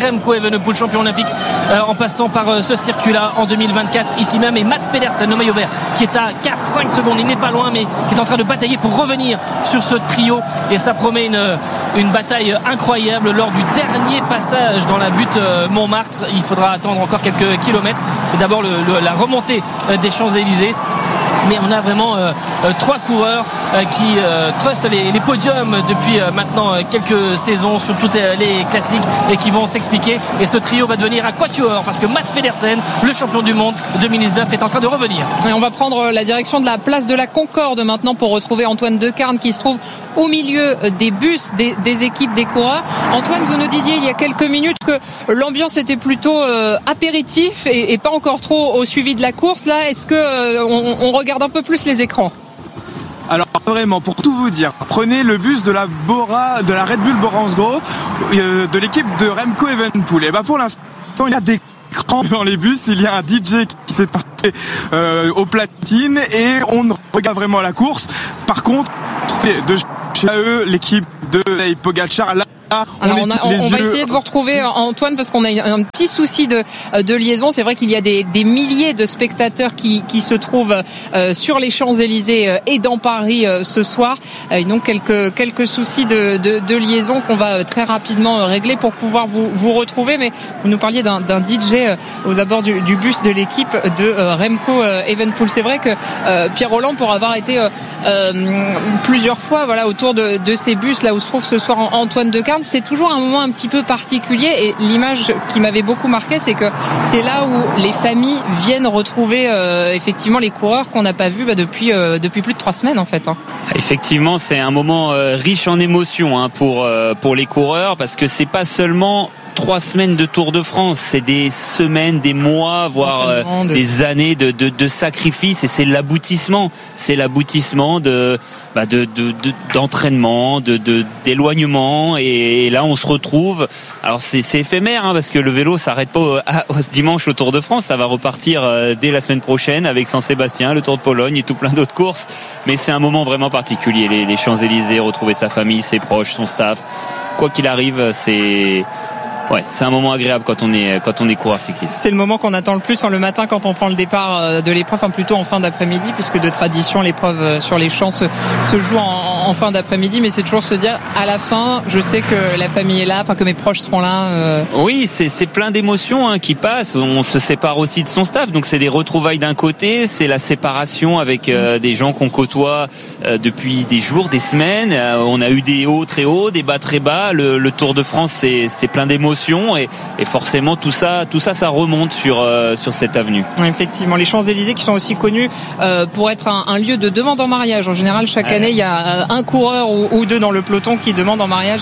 Remco Evenepoel, champion olympique, euh, en passant par euh, ce circuit-là en deux mille vingt-quatre, ici même, et Mats Pedersen, le maillot vert, qui est à quatre à cinq secondes, il n'est pas loin, mais qui est en train de batailler pour revenir sur ce trio, et ça promet une, une bataille incroyable lors du dernier passage dans la butte euh, Montmartre. Il faudra attendre encore quelques kilomètres, et d'abord le, le, la remontée euh, des Champs-Élysées. Mais on a vraiment euh, euh, trois coureurs euh, qui euh, trustent les, les podiums depuis euh, maintenant euh, quelques saisons sur toutes euh, les classiques et qui vont s'expliquer. Et ce trio va devenir un quatuor parce que Mats Pedersen, le champion du monde deux mille dix-neuf, est en train de revenir. Et on va prendre la direction de la place de la Concorde maintenant pour retrouver Antoine Decarne qui se trouve au milieu des bus des, des équipes des coureurs. Antoine, vous nous disiez il y a quelques minutes que l'ambiance était plutôt euh, apéritif et, et pas encore trop au suivi de la course. Là, est-ce que euh, on, on regarde un peu plus les écrans? Alors vraiment, pour tout vous dire, prenez le bus de la Bora, de la Red Bull Bora-Hansgrohe, euh, de l'équipe de Remco Evenepoel. Et bah pour l'instant, il y a des écrans dans les bus, il y a un D J qui s'est passé euh, aux platines et on regarde vraiment la course. Par contre, de chez eux, l'équipe de Tadej Pogačar, là, Alors on, on, a, on, on va essayer de vous retrouver Antoine parce qu'on a un petit souci de, de liaison. C'est vrai qu'il y a des, des milliers de spectateurs qui, qui se trouvent euh, sur les Champs-Élysées euh, et dans Paris euh, ce soir. Euh, donc quelques, quelques soucis de, de, de liaison qu'on va euh, très rapidement euh, régler pour pouvoir vous, vous retrouver. Mais vous nous parliez d'un, d'un D J euh, aux abords du, du bus de l'équipe de euh, Remco euh, Evenepoel. C'est vrai que euh, Pierre Rolland, pour avoir été euh, euh, plusieurs fois voilà, autour de, de ces bus là où se trouve ce soir Antoine Decarne, c'est toujours un moment un petit peu particulier et l'image qui m'avait beaucoup marqué, c'est que c'est là où les familles viennent retrouver euh, effectivement les coureurs qu'on n'a pas vus bah, depuis, euh, depuis plus de trois semaines en fait. Hein. Effectivement, c'est un moment euh, riche en émotions hein, pour, euh, pour les coureurs parce que c'est pas seulement trois semaines de Tour de France, c'est des semaines, des mois, voire euh, de... des années de, de, de sacrifices et c'est l'aboutissement, c'est l'aboutissement de, bah de, de, de d'entraînement, de, de d'éloignement et, et là on se retrouve. Alors c'est, c'est éphémère hein, parce que le vélo s'arrête pas au, à, au dimanche au Tour de France, ça va repartir euh, dès la semaine prochaine avec Saint-Sébastien, le Tour de Pologne et tout plein d'autres courses. Mais c'est un moment vraiment particulier, les, les Champs-Élysées, retrouver sa famille, ses proches, son staff. Quoi qu'il arrive, c'est Ouais, c'est un moment agréable quand on est quand on est coureur cycliste. C'est le moment qu'on attend le plus, enfin, le matin quand on prend le départ de l'épreuve, enfin plutôt en fin d'après-midi, puisque de tradition l'épreuve sur les champs se, se joue en, en fin d'après-midi, mais c'est toujours se dire à la fin, je sais que la famille est là, enfin que mes proches seront là. Euh... Oui, c'est c'est plein d'émotions hein, qui passent. On se sépare aussi de son staff, donc c'est des retrouvailles d'un côté, c'est la séparation avec euh, des gens qu'on côtoie euh, depuis des jours, des semaines. Euh, on a eu des hauts très hauts, des bas très bas. Le, le Tour de France, c'est c'est plein d'émotions. Et, et forcément tout ça, tout ça, ça remonte sur euh, sur cette avenue. Effectivement, les Champs-Élysées qui sont aussi connus euh, pour être un, un lieu de demande en mariage. En général, chaque ouais. année, il y a un coureur ou, ou deux dans le peloton qui demandent en mariage,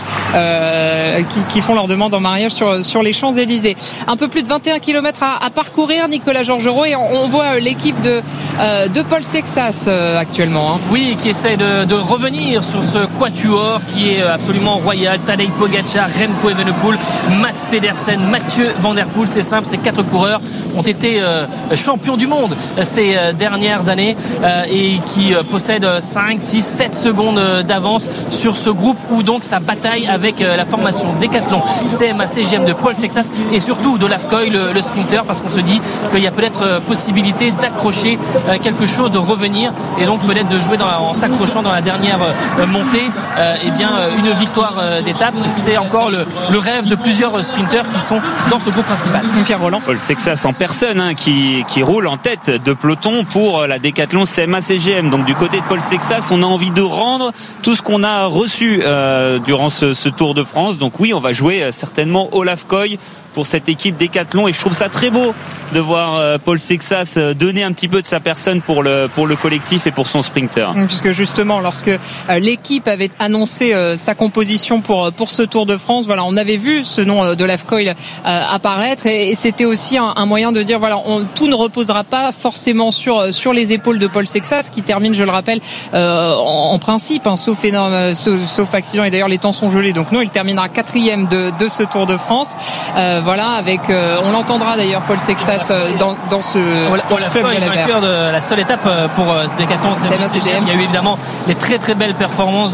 euh, qui, qui font leur demande en mariage sur sur les Champs-Élysées. Un peu plus de vingt et un kilomètres à, à parcourir, Nicolas Georgerot, et on, on voit l'équipe de euh, de Paul Sexas euh, actuellement. Hein. Oui, qui essaie de, de revenir sur ce quatuor qui est absolument royal. Tadej Pogačar, Remco Evenepoel, Mats Pedersen, Mathieu Van Der Poel. C'est simple, ces quatre coureurs ont été euh, champions du monde ces euh, dernières années euh, et qui euh, possèdent cinq, six, sept secondes d'avance sur ce groupe où donc ça bataille avec euh, la formation Decathlon C M A C G M de Paul Sexas et surtout d'Olaf Koy, le, le sprinter, parce qu'on se dit qu'il y a peut-être euh, possibilité d'accrocher euh, quelque chose, de revenir et donc peut-être de jouer dans la, en s'accrochant dans la dernière euh, montée euh, et bien euh, une victoire euh, d'étape. C'est encore le, le rêve de plusieurs sprinteurs qui sont dans ce groupe principal. Pierre Rolland. Paul Sexas en personne hein, qui, qui roule en tête de peloton pour la Decathlon C M A C G M. Donc du côté de Paul Sexas, on a envie de rendre tout ce qu'on a reçu euh, durant ce, ce Tour de France. Donc oui, on va jouer euh, certainement Olaf Koy pour cette équipe Decathlon et je trouve ça très beau de voir euh, Paul Sexas euh, donner un petit peu de sa personne pour le pour le collectif et pour son sprinter. Puisque justement lorsque euh, l'équipe avait annoncé euh, sa composition pour pour ce Tour de France, voilà, on avait vu ce nom euh, de Olaf Koy euh, apparaître et, et c'était aussi un, un moyen de dire voilà, on, tout ne reposera pas forcément sur sur les épaules de Paul Sexas qui termine, je le rappelle, euh, en, en principe, hein, sauf énorme, sauf, sauf accident et d'ailleurs les temps sont gelés, donc non, il terminera quatrième de de ce Tour de France. Euh, voilà, avec euh, on l'entendra d'ailleurs Paul Sexas dans, dans ce Olaf Koy, vainqueur de la seule étape pour Decathlon C M A C G M. Il y a eu évidemment les très très belles performances de, de Paul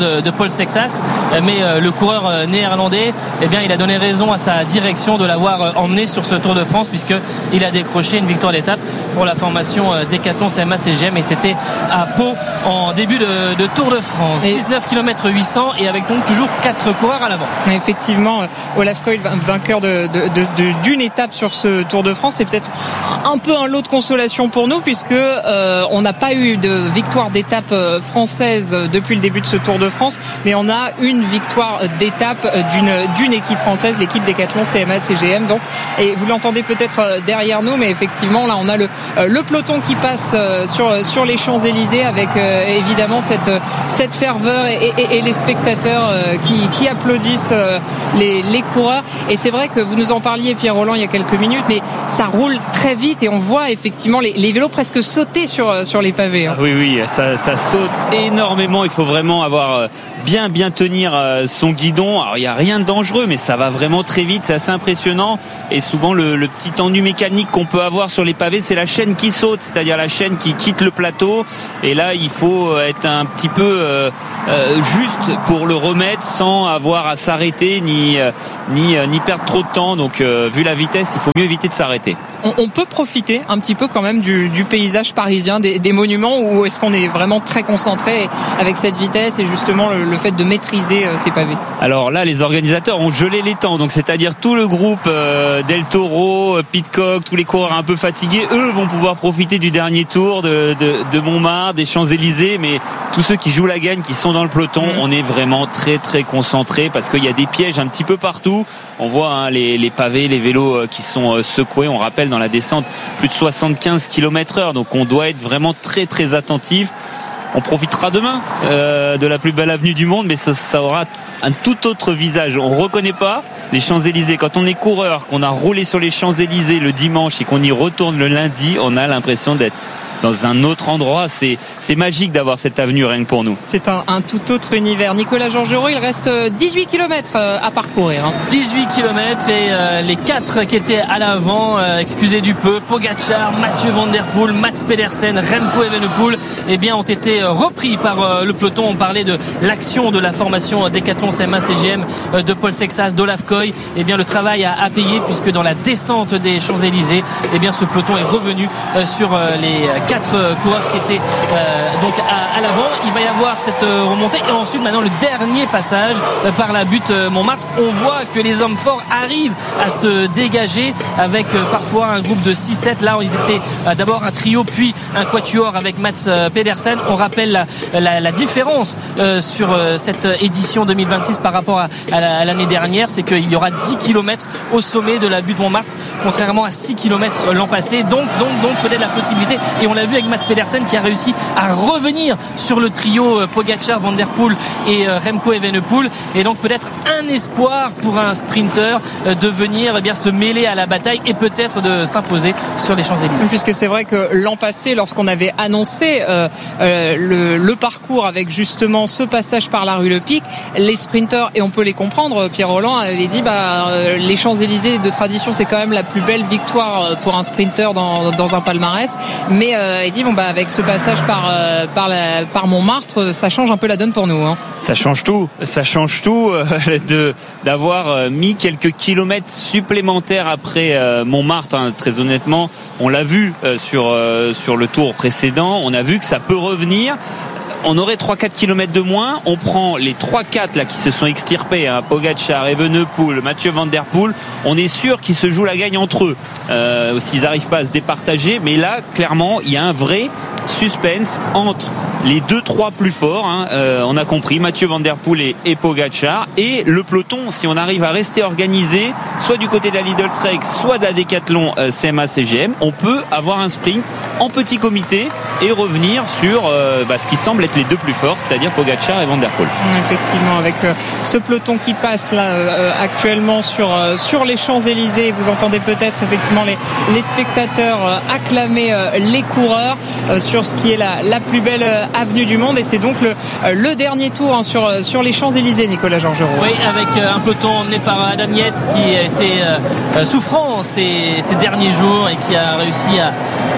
Paul Sexas, mais le coureur néerlandais, eh bien, il a donné raison à sa direction de l'avoir emmené sur ce Tour de France, puisqu'il a décroché une victoire d'étape pour la formation Decathlon C M A C G M, et c'était à Pau en début de, de Tour de France. dix-neuf kilomètres huit cents et avec donc toujours quatre coureurs à l'avant. Effectivement, Olaf Koil, vainqueur de, de, de, de, d'une étape sur ce Tour de France, c'est peut-être un peu un lot de consolation pour nous, puisque euh, on n'a pas eu de victoire d'étape française depuis le début de ce Tour de France, mais on a une victoire d'étape d'une, d'une équipe française, l'équipe Decathlon C M A C G M. Donc, et vous l'entendez peut-être derrière nous, mais effectivement là on a le, le peloton qui passe sur, sur les Champs-Élysées avec euh, évidemment cette, cette ferveur et, et, et les spectateurs euh, qui, qui applaudissent euh, les, les coureurs. Et c'est vrai que vous nous en parliez, Pierre Rolland, il y a quelques minutes, mais ça roule très vite et on voit effectivement les, les vélos presque sauter sur, sur les pavés. Hein. Oui, oui, ça, ça saute énormément. Il faut vraiment avoir bien, bien tenir son guidon. Alors, il n'y a rien de dangereux, mais ça va vraiment très vite. C'est assez impressionnant. Et souvent, le, le petit ennui mécanique qu'on peut avoir sur les pavés, c'est la chaîne qui saute, c'est-à-dire la chaîne qui quitte le plateau. Et là, il faut être un petit peu euh, euh, juste pour le remettre sans avoir à s'arrêter ni, euh, ni, euh, ni perdre trop de temps. Donc, euh, vu la vitesse, il faut mieux éviter de s'arrêter. On, on peut profiter un petit peu quand même du, du paysage parisien, des, des monuments, ou est-ce qu'on est vraiment très concentré avec cette vitesse et justement le, le fait de maîtriser euh, ces pavés? Alors là, les organisateurs ont gelé les temps, donc c'est-à-dire tout le groupe euh, Del Toro, Pidcock, tous les coureurs un peu fatigués, eux vont pouvoir profiter du dernier tour de, de, de Montmartre, des Champs-Élysées, mais tous ceux qui jouent la gagne, qui sont dans le peloton, mmh. on est vraiment très très concentrés parce qu'il y a des pièges un petit peu partout. On voit hein, les, les pavés, les vélos euh, qui sont euh, secoués. On rappelle dans la descente plus de soixante-quinze kilomètres heure, donc on doit être vraiment très très attentif. On profitera demain euh, de la plus belle avenue du monde, mais ça, ça aura un tout autre visage. On ne reconnaît pas les Champs-Élysées. Quand on est coureur, qu'on a roulé sur les Champs-Élysées le dimanche et qu'on y retourne le lundi, on a l'impression d'être dans un autre endroit. C'est, c'est magique d'avoir cette avenue rien que pour nous. C'est un, un tout autre univers. Nicolas Georgerot, il reste dix-huit kilomètres à parcourir. Hein. dix-huit kilomètres et euh, les quatre qui étaient à l'avant, euh, excusez du peu, Pogacar, Mathieu Van Der Poel, Mats Pedersen, Remco Evenepoel, eh bien, ont été repris par euh, le peloton. On parlait de l'action de la formation Decathlon C M A C G M euh, de Paul Sexas, d'Olaf Koil. Eh bien, le travail a, a payé puisque dans la descente des Champs-Élysées, eh bien, ce peloton est revenu euh, sur euh, les quatre coureurs qui étaient euh, donc à, à l'avant. Il va y avoir cette euh, remontée et ensuite maintenant le dernier passage euh, par la butte euh, Montmartre. On voit que les hommes forts arrivent à se dégager avec euh, parfois un groupe de six sept. Là, ils étaient euh, d'abord un trio puis un quatuor avec Mats euh, Pedersen. On rappelle la, la, la différence euh, sur euh, cette édition deux mille vingt-six par rapport à, à, la, à l'année dernière, c'est qu'il y aura dix kilomètres au sommet de la butte Montmartre contrairement à six kilomètres l'an passé. Donc, donc, donc peut-être la possibilité, et on l'a vu avec Mats Pedersen qui a réussi à revenir sur le trio Pogacar, Van Der Poel et Remco Evenepoel, et donc peut-être un espoir pour un sprinter de venir eh bien, se mêler à la bataille et peut-être de s'imposer sur les Champs-Élysées. Puisque c'est vrai que l'an passé, lorsqu'on avait annoncé euh, euh, le, le parcours avec justement ce passage par la rue Le Pic, les sprinters, et on peut les comprendre, Pierre Rolland avait dit bah, euh, les Champs-Élysées de tradition c'est quand même la plus belle victoire pour un sprinter dans, dans un palmarès, mais euh, il dit bon bah avec ce passage par euh, par, la, par Montmartre, ça change un peu la donne pour nous. Hein. Ça change tout, ça change tout euh, de d'avoir euh, mis quelques kilomètres supplémentaires après euh, Montmartre. Hein, très honnêtement, on l'a vu euh, sur euh, sur le tour précédent, on a vu que ça peut revenir. On aurait trois quatre kilomètres de moins. On prend les trois quatre là qui se sont extirpés, hein, Pogacar, Evenepoel, Mathieu Van Der Poel. On est sûr qu'ils se jouent la gagne entre eux. Euh, s'ils n'arrivent pas à se départager. Mais là, clairement, il y a un vrai suspense entre les deux trois plus forts. Hein, euh, on a compris, Mathieu Van Der Poel et, et Pogacar. Et le peloton, si on arrive à rester organisé, soit du côté de la Lidl Trek, soit de la Decathlon euh, C M A C G M, on peut avoir un sprint en petit comité et revenir sur euh, bah, ce qui semble être les deux plus forts, c'est-à-dire Pogacar et Van Der Poel. Effectivement, avec euh, ce peloton qui passe là euh, actuellement sur euh, sur les Champs-Élysées, vous entendez peut-être effectivement les les spectateurs euh, acclamer euh, les coureurs euh, sur ce qui est la la plus belle euh, avenue du monde, et c'est donc le euh, le dernier tour hein, sur euh, sur les Champs-Élysées, Nicolas Georgerot. Oui, avec euh, un peloton emmené par Adam Yates qui a été euh, souffrant ces ces derniers jours et qui a réussi à, à se remettre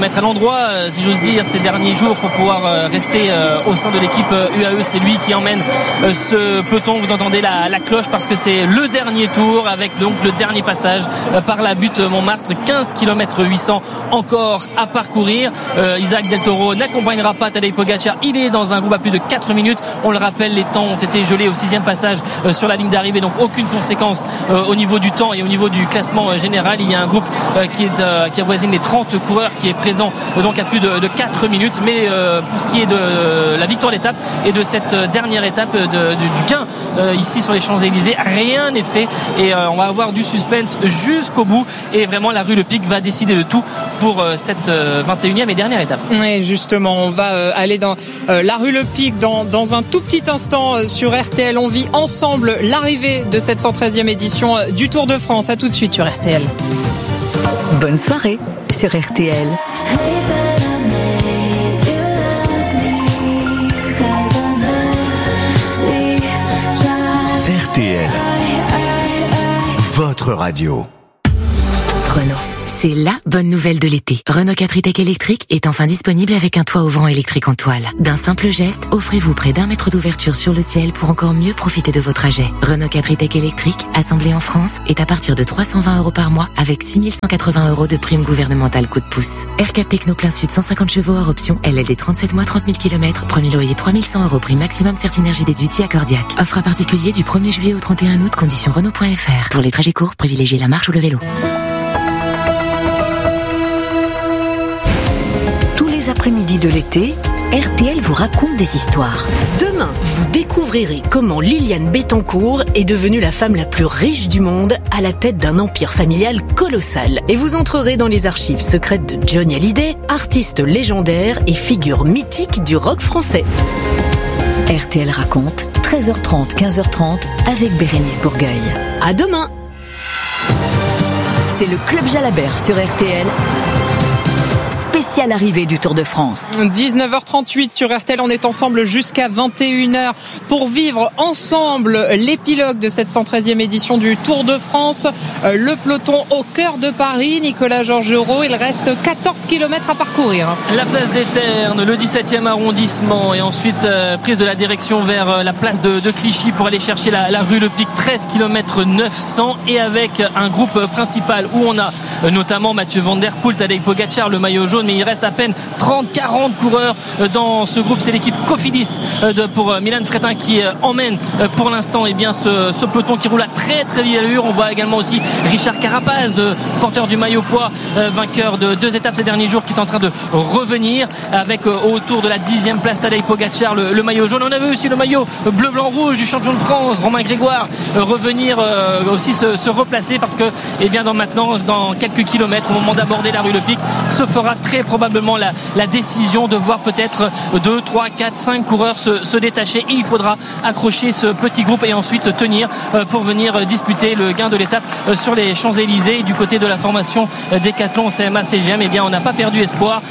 être à l'endroit, si j'ose dire, ces derniers jours pour pouvoir rester au sein de l'équipe U A E. C'est lui qui emmène ce peloton. Vous entendez la, la cloche parce que c'est le dernier tour avec donc le dernier passage par la butte Montmartre. quinze kilomètres huit cents encore à parcourir. Euh, Isaac Del Toro n'accompagnera pas Tadej Pogacar. Il est dans un groupe à plus de quatre minutes. On le rappelle, les temps ont été gelés au sixième passage euh, sur la ligne d'arrivée, donc aucune conséquence euh, au niveau du temps et au niveau du classement euh, général. Il y a un groupe euh, qui, est, euh, qui avoisine les trente coureurs qui est présent euh, donc à plus de, de quatre minutes. Mais euh, pour ce qui est de euh, la victoire d'étape et de cette euh, dernière étape de, de, du gain euh, ici sur les Champs-Élysées, rien n'est fait et euh, on va avoir du suspense jusqu'au bout et vraiment la rue Le Pic va décider de tout pour euh, cette euh, vingt et unième et dernière étape. Et justement, on va euh, aller dans euh, la rue Le Pic dans, dans un tout petit instant euh, sur R T L. On vit ensemble l'arrivée de cette cent treizième édition euh, du Tour de France. À tout de suite sur R T L. Bonne soirée sur R T L. R T L, votre radio. Renault. C'est la bonne nouvelle de l'été. Renault quatre e-Tech électrique est enfin disponible avec un toit ouvrant électrique en toile. D'un simple geste, offrez-vous près d'un mètre d'ouverture sur le ciel pour encore mieux profiter de vos trajets. Renault quatre e-Tech électrique, assemblé en France, est à partir de trois cent vingt euros par mois avec six mille cent quatre-vingts euros de prime gouvernementale coup de pouce. R quatre Techno plein sud cent cinquante chevaux hors option, L L D trente-sept mois trente mille kilomètres, premier loyer trois mille cent euros prime maximum Certinergie déduit accordiaque. Offre à particulier du premier juillet au trente et un août, conditions Renault point F R. Pour les trajets courts, privilégiez la marche ou le vélo. Après-midi de l'été, R T L vous raconte des histoires. Demain, vous découvrirez comment Liliane Bettencourt est devenue la femme la plus riche du monde à la tête d'un empire familial colossal. Et vous entrerez dans les archives secrètes de Johnny Hallyday, artiste légendaire et figure mythique du rock français. R T L raconte, treize heures trente, quinze heures trente avec Bérénice Bourgueil. À demain. C'est le Club Jalabert sur R T L. Spéciale arrivée du Tour de France. dix-neuf heures trente-huit sur R T L, on est ensemble jusqu'à vingt et une heures pour vivre ensemble l'épilogue de cette cent treizième édition du Tour de France. Le peloton au cœur de Paris, Nicolas Georgerot, il reste quatorze kilomètres à parcourir. La place des Ternes, le dix-septième arrondissement et ensuite euh, prise de la direction vers euh, la place de, de Clichy pour aller chercher la, la rue Le Pic, treize kilomètres neuf cents et avec un groupe principal où on a euh, notamment Mathieu Van Der Poel, Tadej Pogacar, le maillot jaune, mais il reste à peine trente quarante coureurs dans ce groupe. C'est l'équipe Cofidis de, pour Milan Fretin qui emmène pour l'instant eh bien, ce, ce peloton qui roule à très très vive allure. On voit également aussi Richard Carapaz, de porteur du maillot poids, vainqueur de deux étapes ces derniers jours, qui est en train de revenir avec autour de la dixième place Tadej Pogacar, le, le maillot jaune. On avait aussi le maillot bleu blanc rouge du champion de France Romain Grégoire revenir aussi se, se replacer parce que eh bien, dans maintenant dans quelques kilomètres au moment d'aborder la rue Le Pic se fera très probablement la, la décision de voir peut-être deux, trois, quatre, cinq coureurs se, se détacher et il faudra accrocher ce petit groupe et ensuite tenir pour venir disputer le gain de l'étape sur les Champs-Élysées. Et du côté de la formation Decathlon C M A C G M, eh bien on n'a pas perdu espoir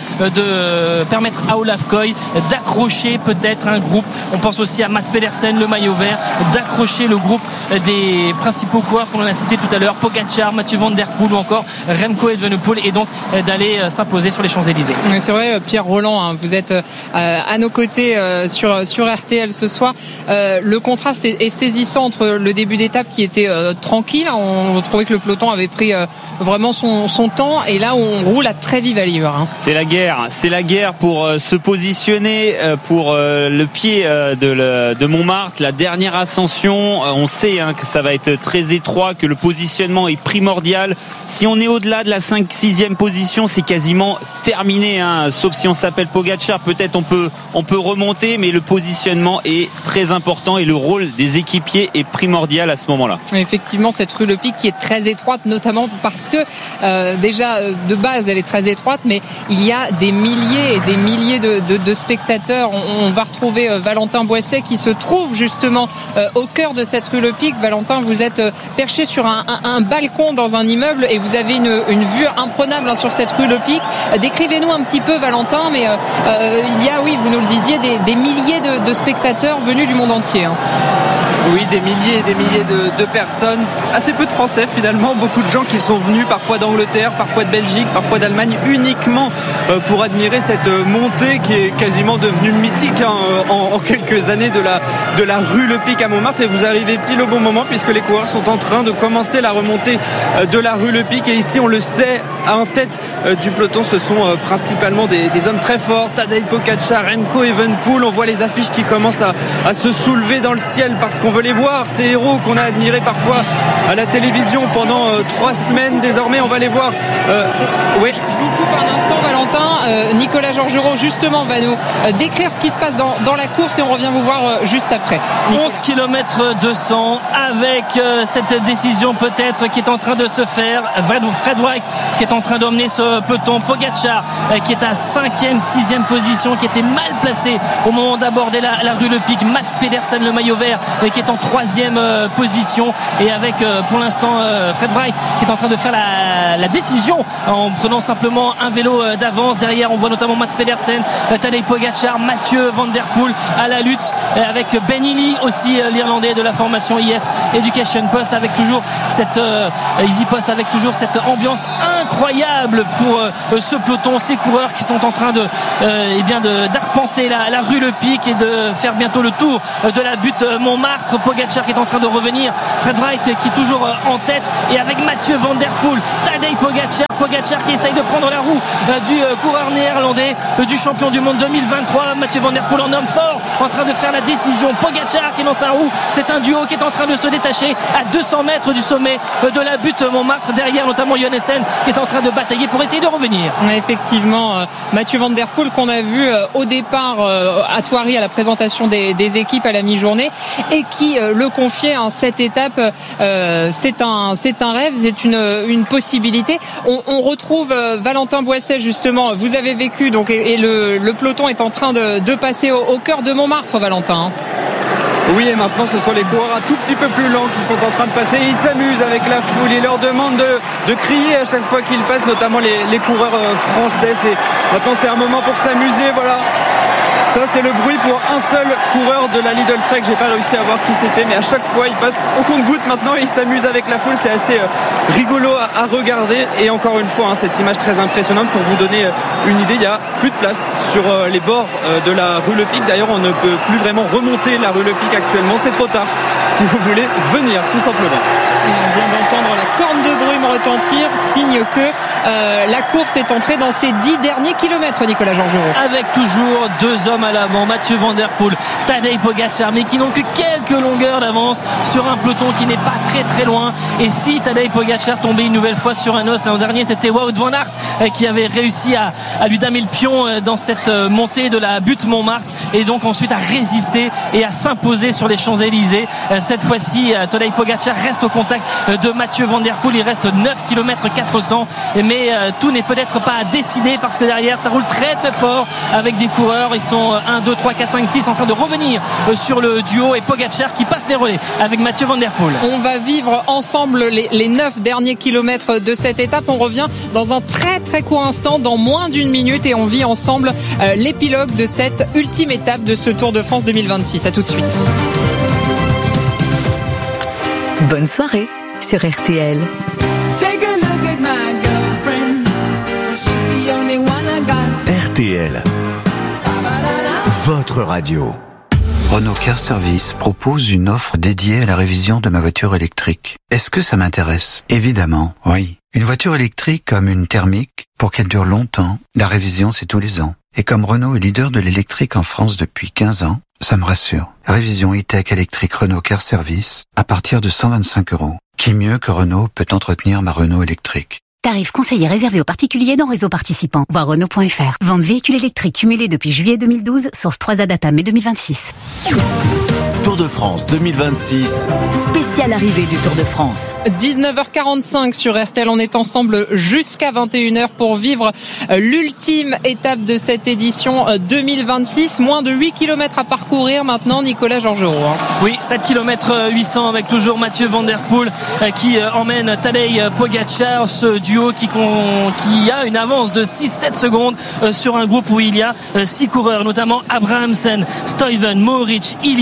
de permettre à Olaf Koy d'accrocher peut-être un groupe. On pense aussi à Mats Pedersen, le maillot vert, d'accrocher le groupe des principaux coureurs qu'on a cités tout à l'heure, Pogacar, Mathieu Van Der Poel ou encore Remco Evenepoel, et donc d'aller s'imposer sur les Champs-Élysées. C'est vrai, Pierre Roland, hein, vous êtes euh, à nos côtés euh, sur, sur R T L ce soir. Euh, le contraste est, est saisissant entre le début d'étape qui était euh, tranquille. On trouvait que le peloton avait pris euh, vraiment son, son temps et là on roule à très vive allure. Hein. C'est la guerre, c'est la guerre pour euh, se positionner euh, pour euh, le pied euh, de, le, de Montmartre, la dernière ascension. Euh, on sait hein, que ça va être très étroit, que le positionnement est primordial. Si on est au-delà de la cinq sixième position, c'est quasiment terminé, hein. Sauf si on s'appelle Pogacar, peut-être on peut on peut remonter, mais le positionnement est très important et le rôle des équipiers est primordial à ce moment-là. Effectivement, cette rue Le Pic qui est très étroite, notamment parce que euh, déjà de base elle est très étroite, mais il y a des milliers et des milliers de, de, de spectateurs. On, on va retrouver euh, Valentin Boisset qui se trouve justement euh, au cœur de cette rue Le Pic. Valentin, vous êtes euh, perché sur un, un, un balcon dans un immeuble et vous avez une, une vue imprenable hein, sur cette rue Le Pic. Décrivez-nous un petit peu, Valentin, mais euh, euh, il y a, oui, vous nous le disiez, des, des milliers de, de spectateurs venus du monde entier. Hein. Oui, des milliers et des milliers de, de personnes, assez peu de Français finalement, beaucoup de gens qui sont venus parfois d'Angleterre, parfois de Belgique, parfois d'Allemagne, uniquement pour admirer cette montée qui est quasiment devenue mythique hein, en, en quelques années de la, de la rue Le Pic à Montmartre. Et vous arrivez pile au bon moment puisque les coureurs sont en train de commencer la remontée de la rue Le Pic. Et ici, on le sait, en tête du peloton, ce sont principalement des, des hommes très forts, Tadej Pogačar, Remco Evenepoel. On voit les affiches qui commencent à, à se soulever dans le ciel parce qu'on veut les voir, ces héros qu'on a admirés parfois à la télévision pendant euh, trois semaines. Désormais, on va les voir. Euh, oui. Je vous coupe un instant, Valentin. Euh, Nicolas Georgerot, justement, va nous euh, décrire ce qui se passe dans, dans la course et on revient vous voir euh, juste après. Nicolas. onze kilomètres deux cents avec euh, cette décision peut-être qui est en train de se faire. Fred Wright qui est en train d'emmener ce peloton. Pogačar euh, qui est à cinquième, sixième position, qui était mal placé au moment d'aborder la, la rue Le Pic. Mats Pedersen, le maillot vert, euh, qui est en troisième euh, position et avec euh, pour l'instant euh, Fred Wright qui est en train de faire la, la décision en prenant simplement un vélo euh, d'avance. Derrière on voit notamment Mats Pedersen, euh, Tadej Pogačar, Mathieu Van Der Poel à la lutte euh, avec Ben Healy aussi euh, l'Irlandais de la formation I F Education Post avec toujours cette euh, Easy Post avec toujours cette ambiance incroyable pour euh, ce peloton, ces coureurs qui sont en train de euh, eh bien de d'arpenter la, la rue Le Pic et de faire bientôt le tour euh, de la butte Montmartre. Pogačar qui est en train de revenir, Fred Wright qui est toujours en tête et avec Mathieu Van Der Poel, Tadej Pogačar, Pogačar qui essaye de prendre la roue du coureur néerlandais, du champion du monde deux mille vingt-trois. Mathieu Van Der Poel en homme fort en train de faire la décision. Pogačar qui est dans sa roue, c'est un duo qui est en train de se détacher à deux cents mètres du sommet de la butte Montmartre. Derrière notamment Johannessen qui est en train de batailler pour essayer de revenir. Effectivement, Mathieu Van Der Poel qu'on a vu au départ à Thoiry à la présentation des, des équipes à la mi-journée et qui le confiait en cette étape. Euh, c'est un c'est un rêve, c'est une une possibilité. On, on retrouve euh, Valentin Boisset justement. Vous avez vécu donc et, et le, le peloton est en train de, de passer au, au cœur de Montmartre, Valentin. Oui, et maintenant ce sont les coureurs un tout petit peu plus lents qui sont en train de passer. Ils s'amusent avec la foule, ils leur demandent de, de crier à chaque fois qu'ils passent, notamment les, les coureurs français. C'est, maintenant c'est un moment pour s'amuser, voilà. Ça c'est le bruit pour un seul coureur de la Lidl Trek. J'ai pas réussi à voir qui c'était, mais à chaque fois il passe au compte-gouttes maintenant et il s'amuse avec la foule. C'est assez rigolo à, à regarder. Et encore une fois, hein, cette image très impressionnante pour vous donner une idée. Il y a plus de place sur les bords de la rue Le Pic. D'ailleurs, on ne peut plus vraiment remonter la rue Le Pic actuellement. C'est trop tard si vous voulez venir, tout simplement. Et on vient d'entendre la corne de brume retentir, signe que euh, la course est entrée dans ses dix derniers kilomètres, Nicolas Georgerot. Avec toujours deux hommes à l'avant, Mathieu Van Der Poel, Tadej Pogačar, mais qui n'ont que quelques longueurs d'avance sur un peloton qui n'est pas très très loin. Et si Tadej Pogačar tombait une nouvelle fois sur un os, l'an dernier c'était Wout van Aert qui avait réussi à, à lui damer le pion dans cette montée de la butte Montmartre et donc ensuite à résister et à s'imposer sur les Champs-Élysées. Cette fois-ci, Tadej Pogačar reste au contact de Mathieu Van Der Poel. Il reste neuf kilomètres quatre cents, mais tout n'est peut-être pas à décider parce que derrière ça roule très très fort avec des coureurs. Ils sont un, deux, trois, quatre, cinq, six en train de revenir sur le duo et Pogačar qui passe les relais avec Mathieu Van Der Poel. On va vivre ensemble les, les neuf derniers kilomètres de cette étape. On revient dans un très très court instant, dans moins d'une minute, et on vit ensemble euh, l'épilogue de cette ultime étape de ce Tour de France deux mille vingt-six. À tout de suite. Bonne soirée sur R T L. R T L, votre radio. Renault Car Service propose une offre dédiée à la révision de ma voiture électrique. Est-ce que ça m'intéresse? Évidemment, oui. Une voiture électrique comme une thermique, pour qu'elle dure longtemps, la révision c'est tous les ans. Et comme Renault est leader de l'électrique en France depuis quinze ans, ça me rassure. Révision e-tech électrique Renault Car Service à partir de cent vingt-cinq euros. Qui mieux que Renault peut entretenir ma Renault électrique? Tarif conseillé réservé aux particuliers dans réseau participant. Voir Renault point F R. Vente véhicules électriques cumulés depuis juillet deux mille douze. Source trois A Data mai deux mille vingt-six. Tour de France deux mille vingt-six. Spéciale arrivée du Tour de France. dix-neuf heures quarante-cinq sur R T L. On est ensemble jusqu'à vingt et une heures pour vivre l'ultime étape de cette édition deux mille vingt-six. Moins de huit kilomètres à parcourir maintenant, Nicolas Georgerot. Oui, sept kilomètres huit cents avec toujours Mathieu Van Der Poel qui emmène Tadej Pogačar, ce duo qui, qui a une avance de six sept secondes sur un groupe où il y a six coureurs, notamment Abrahamsen, Stuyven, Mohoric, Healy, Jorgensen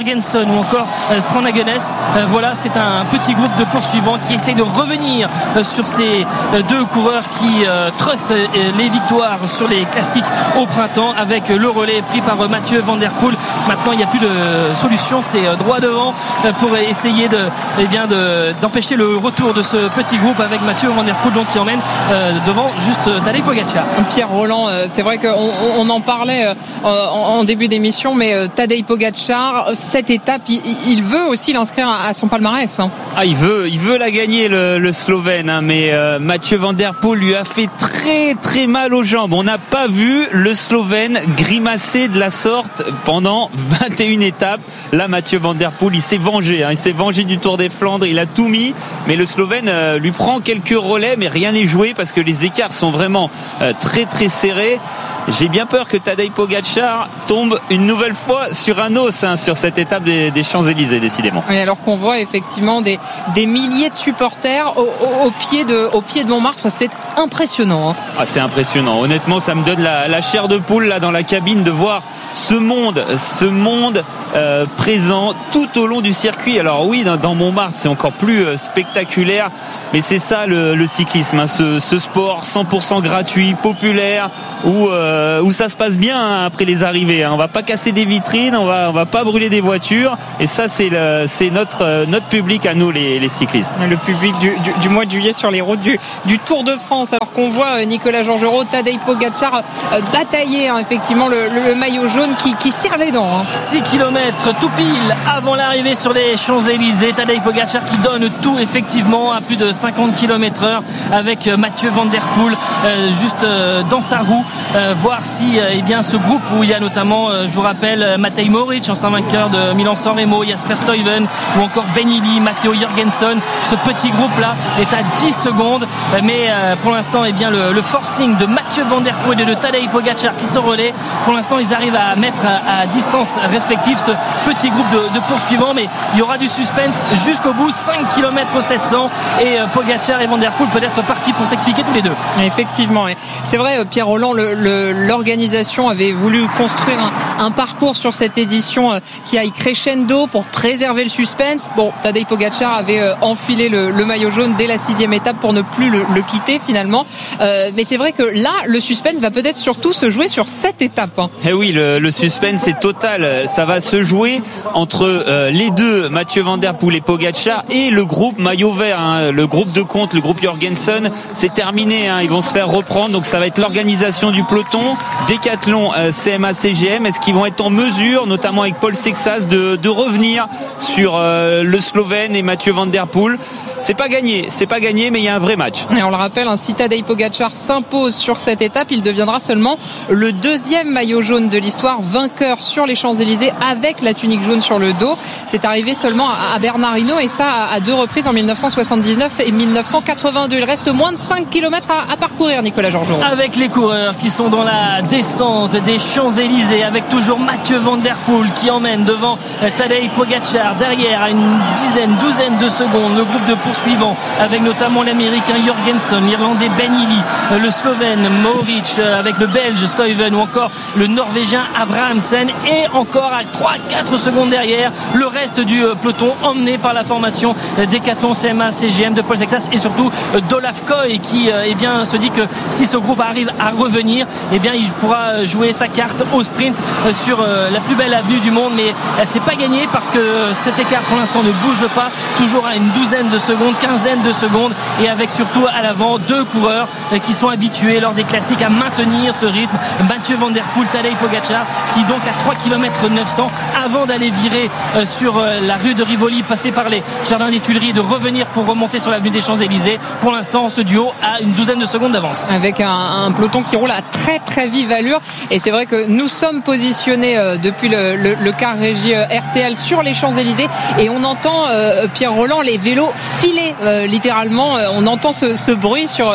Jorgensen ou encore Stranagenes. Voilà, c'est un petit groupe de poursuivants qui essaye de revenir sur ces deux coureurs qui trustent les victoires sur les classiques au printemps, avec le relais pris par Mathieu Van Der Poel. Maintenant, il n'y a plus de solution, c'est droit devant pour essayer de, eh bien de, d'empêcher le retour de ce petit groupe, avec Mathieu Van Der Poel donc qui emmène euh, devant juste Tadej Pogačar. Pierre Rolland, euh, c'est vrai qu'on on en parlait euh, en, en début d'émission, mais euh, Tadej Pogačar, cette étape, il, il veut aussi l'inscrire à, à son palmarès. Hein. Ah, il veut, il veut la gagner, le, le Slovène, hein, mais euh, Mathieu Van Der Poel lui a fait très très mal aux jambes. On n'a pas vu le Slovène grimacer de la sorte pendant vingt et une étapes. Là, Mathieu Van Der Poel, il s'est vengé, hein, il s'est vengé du Tour des Flandres, il a tout mis, mais le Slovène euh, lui prend quelques relais, mais rien n'est joué parce que les écarts sont vraiment euh, très très serrés. J'ai bien peur que Tadej Pogačar tombe une nouvelle fois sur un os, hein, sur cette étape des, des Champs-Élysées, décidément. Et alors qu'on voit effectivement des, des milliers de supporters au, au, au, pied de, au pied de Montmartre, c'est impressionnant. Hein. Ah, c'est impressionnant. Honnêtement, ça me donne la, la chair de poule là dans la cabine de voir ce monde, ce monde euh, présent tout au long du circuit. Alors oui, dans, dans Montmartre, c'est encore plus euh, spectaculaire, mais c'est ça le, le cyclisme, hein, ce, ce sport cent pour cent gratuit, populaire, où euh, où ça se passe bien, hein, après les arrivées. Hein. On va pas casser des vitrines, on va on va pas brûler des voitures, et ça c'est le, c'est notre euh, notre public à nous les, les cyclistes. Le public du, du, du mois de juillet sur les routes du, du Tour de France. Alors qu'on voit Nicolas Georgerot, Tadej Pogačar euh, batailler, hein, effectivement le, le, le maillot jaune qui, qui serre les dents. Hein. six kilomètres tout pile avant l'arrivée sur les Champs-Élysées. Tadej Pogačar qui donne tout effectivement à plus de cinquante kilomètres heure, avec Mathieu Van Der Poel euh, juste euh, dans sa roue. Euh, voir si euh, eh bien ce groupe où il y a notamment, euh, je vous rappelle, Matej Moric, ancien vainqueur de Milan-San Remo, Jasper Stuyven ou encore Ben Illy, Matteo Jorgensen. Ce petit groupe là est à dix secondes, mais euh, pour l'instant eh bien le, le forcing de Mathieu Van Der Poel et de Tadej Pogačar qui se relaient. Pour l'instant ils arrivent à mettre à, à distance respective ce petit groupe de, de poursuivants, mais il y aura du suspense jusqu'au bout. Cinq kilomètres sept cents et euh, Pogačar et Van Der Poel peut-être partis pour s'expliquer tous les deux. Effectivement, c'est vrai, Pierre Rolland, le, le, l'organisation avait voulu construire un, un parcours sur cette édition qui aille crescendo pour préserver le suspense. Bon, Tadej Pogačar avait enfilé le, le maillot jaune dès la sixième étape pour ne plus le, le quitter finalement. Euh, mais c'est vrai que là, le suspense va peut-être surtout se jouer sur cette étape. Hein. Eh oui, le, le suspense est total. Ça va se jouer entre euh, les deux, Mathieu Van Der Poel et Pogačar, et le groupe maillot vert, hein, le groupe de compte, le groupe Jorgensen. C'est terminé, hein, ils vont se faire reprendre. Donc ça va être l'organisation du peloton. Decathlon, euh, C M A C G M. Est-ce qu'ils vont être en mesure, notamment avec Paul Sexas, de, de revenir sur euh, le Slovène et Mathieu Van Der Poel? C'est pas gagné, c'est pas gagné, mais il y a un vrai match. Et on le rappelle, hein, si Tadej Pogačar s'impose sur cette étape, il deviendra seulement le deuxième maillot jaune de l'histoire, vainqueur sur les Champs-Élysées avec la tunique jaune sur le dos. C'est arrivé seulement à Bernard Hinault, et ça à deux reprises, en dix-neuf cent soixante-dix-neuf et dix-neuf cent quatre-vingt-deux. Il reste moins de cinq kilomètres à, à parcourir, Nicolas Georgerot. Avec les coureurs qui sont dans la descente des Champs-Élysées, avec toujours Mathieu Van Der Poel qui emmène devant Tadej Pogačar, derrière à une dizaine, douzaine de secondes, le groupe de poursuivants avec notamment l'américain Jorgensen, l'irlandais Ben Illy, le slovène Moric, avec le belge Stuyven ou encore le norvégien Abrahamsen, et encore à trois à quatre secondes derrière le reste du peloton emmené par la formation Decathlon C M A C G M de Paul Sexas, et surtout d'Olaf Koy qui eh bien, se dit que si ce groupe arrive à revenir, eh bien, il pourra jouer sa carte au sprint sur la plus belle avenue du monde, mais c'est pas gagné parce que cet écart pour l'instant ne bouge pas, toujours à une douzaine de secondes, quinzaine de secondes, et avec surtout à l'avant deux coureurs qui sont habitués lors des classiques à maintenir ce rythme, Mathieu Van Der Poel, Tadej Pogačar, qui donc à trois kilomètres neuf cents avant d'aller virer sur la rue de Rivoli, passer par les jardins des Tuileries, de revenir pour remonter sur l'avenue des Champs-Élysées. Pour l'instant, ce duo a une douzaine de secondes d'avance, avec un, un peloton qui roule à très très vive allure. Et c'est vrai que nous sommes positionnés euh, depuis le, le, le car régie euh, R T L sur les Champs-Élysées, et on entend euh, Pierre Rolland, les vélos filer euh, littéralement. Euh, on entend ce, ce bruit sur,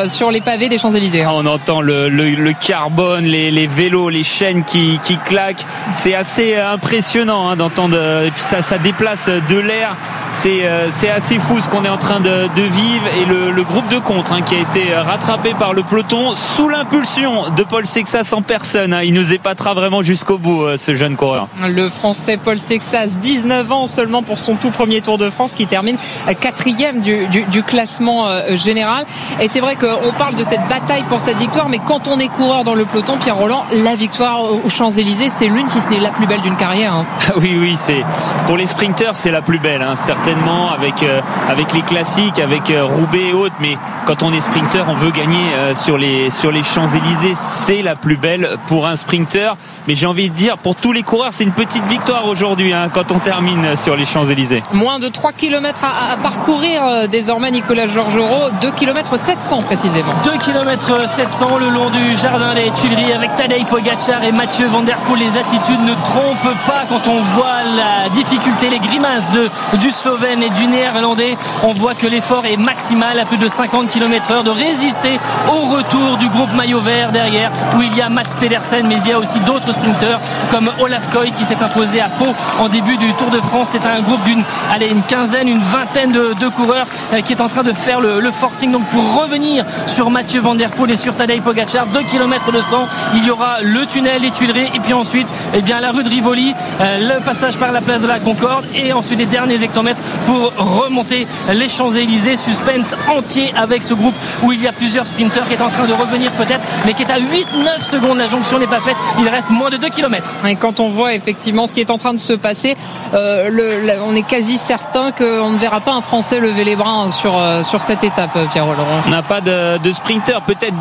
euh, sur les pavés des Champs-Élysées. On entend le, le, le carbone, les, les vélos, les chaînes qui, qui claquent. C'est assez impressionnant hein, d'entendre. Et puis ça, ça déplace de l'air. C'est, euh, c'est assez fou ce qu'on est en train de, de vivre. Et le, le groupe de contre hein, qui a été rattrapé par le peloton sous l'impulsion de Paul Sexas en personne. Hein. Il nous épatera vraiment jusqu'au bout, euh, ce jeune coureur. Le Français Paul Sexas, dix-neuf ans seulement pour son tout premier Tour de France, qui termine quatrième du, du, du classement euh, général. Et c'est vrai qu'on parle de cette bataille pour cette victoire, mais quand on est coureur dans le peloton, Pierre Rolland, la victoire aux Champs-Élysées, c'est l'une, si ce n'est la plus belle d'une carrière. Hein. Oui, oui, c'est pour les sprinteurs, c'est la plus belle, hein, certainement avec euh, avec les classiques, avec euh, Roubaix et autres. Mais quand on est sprinteur, on veut gagner euh, sur les sur les Champs-Élysées, c'est la plus belle pour un sprinteur. Mais j'ai envie de dire, pour tous les coureurs, c'est une petite victoire aujourd'hui hein, quand on termine sur les Champs-Élysées. Moins de trois kilomètres à, à parcourir euh, désormais, Nicolas Georgerot, deux kilomètres sept cents précisément. deux kilomètres sept cents le long du jardin des Tuileries avec Tadej Pogačar et Mathieu Van Der Poel. Les attitudes ne trompent pas quand on voit la difficulté, les grimaces de, du Slovène et du Néerlandais. On voit que l'effort est maximal à plus de cinquante kilomètres heure de résister au retour du groupe maillot vert derrière, où il y a Mats Pedersen, mais il y a aussi d'autres sprinteurs comme Olaf Koy qui s'est imposé à Pau en début du Tour de France. C'est un groupe d'une allez, une quinzaine, une vingtaine de, de coureurs euh, qui est en train de faire le, le forcing. Donc pour revenir sur Mathieu Van Der Poel et sur Tadej Pogačar, deux kilomètres deux cents, il y aura le tunnel, les Tuileries et puis ensuite eh bien, la rue de Rivoli, euh, le passage par la place de la Concorde et ensuite les derniers hectomètres pour remonter les Champs-Élysées. Suspense entier avec ce groupe où il y a plusieurs sprinteurs qui est en train de revenir peut-être, mais qui est à huit neuf secondes. La jonction n'est pas faite, il reste moins de deux kilomètres. Et quand on voit effectivement ce qui est en train de se passer, euh, le, le, on est quasi certain qu'on ne verra pas un Français lever les bras sur, euh, sur cette étape, Pierre Rolland. On n'a pas de, de sprinter, peut-être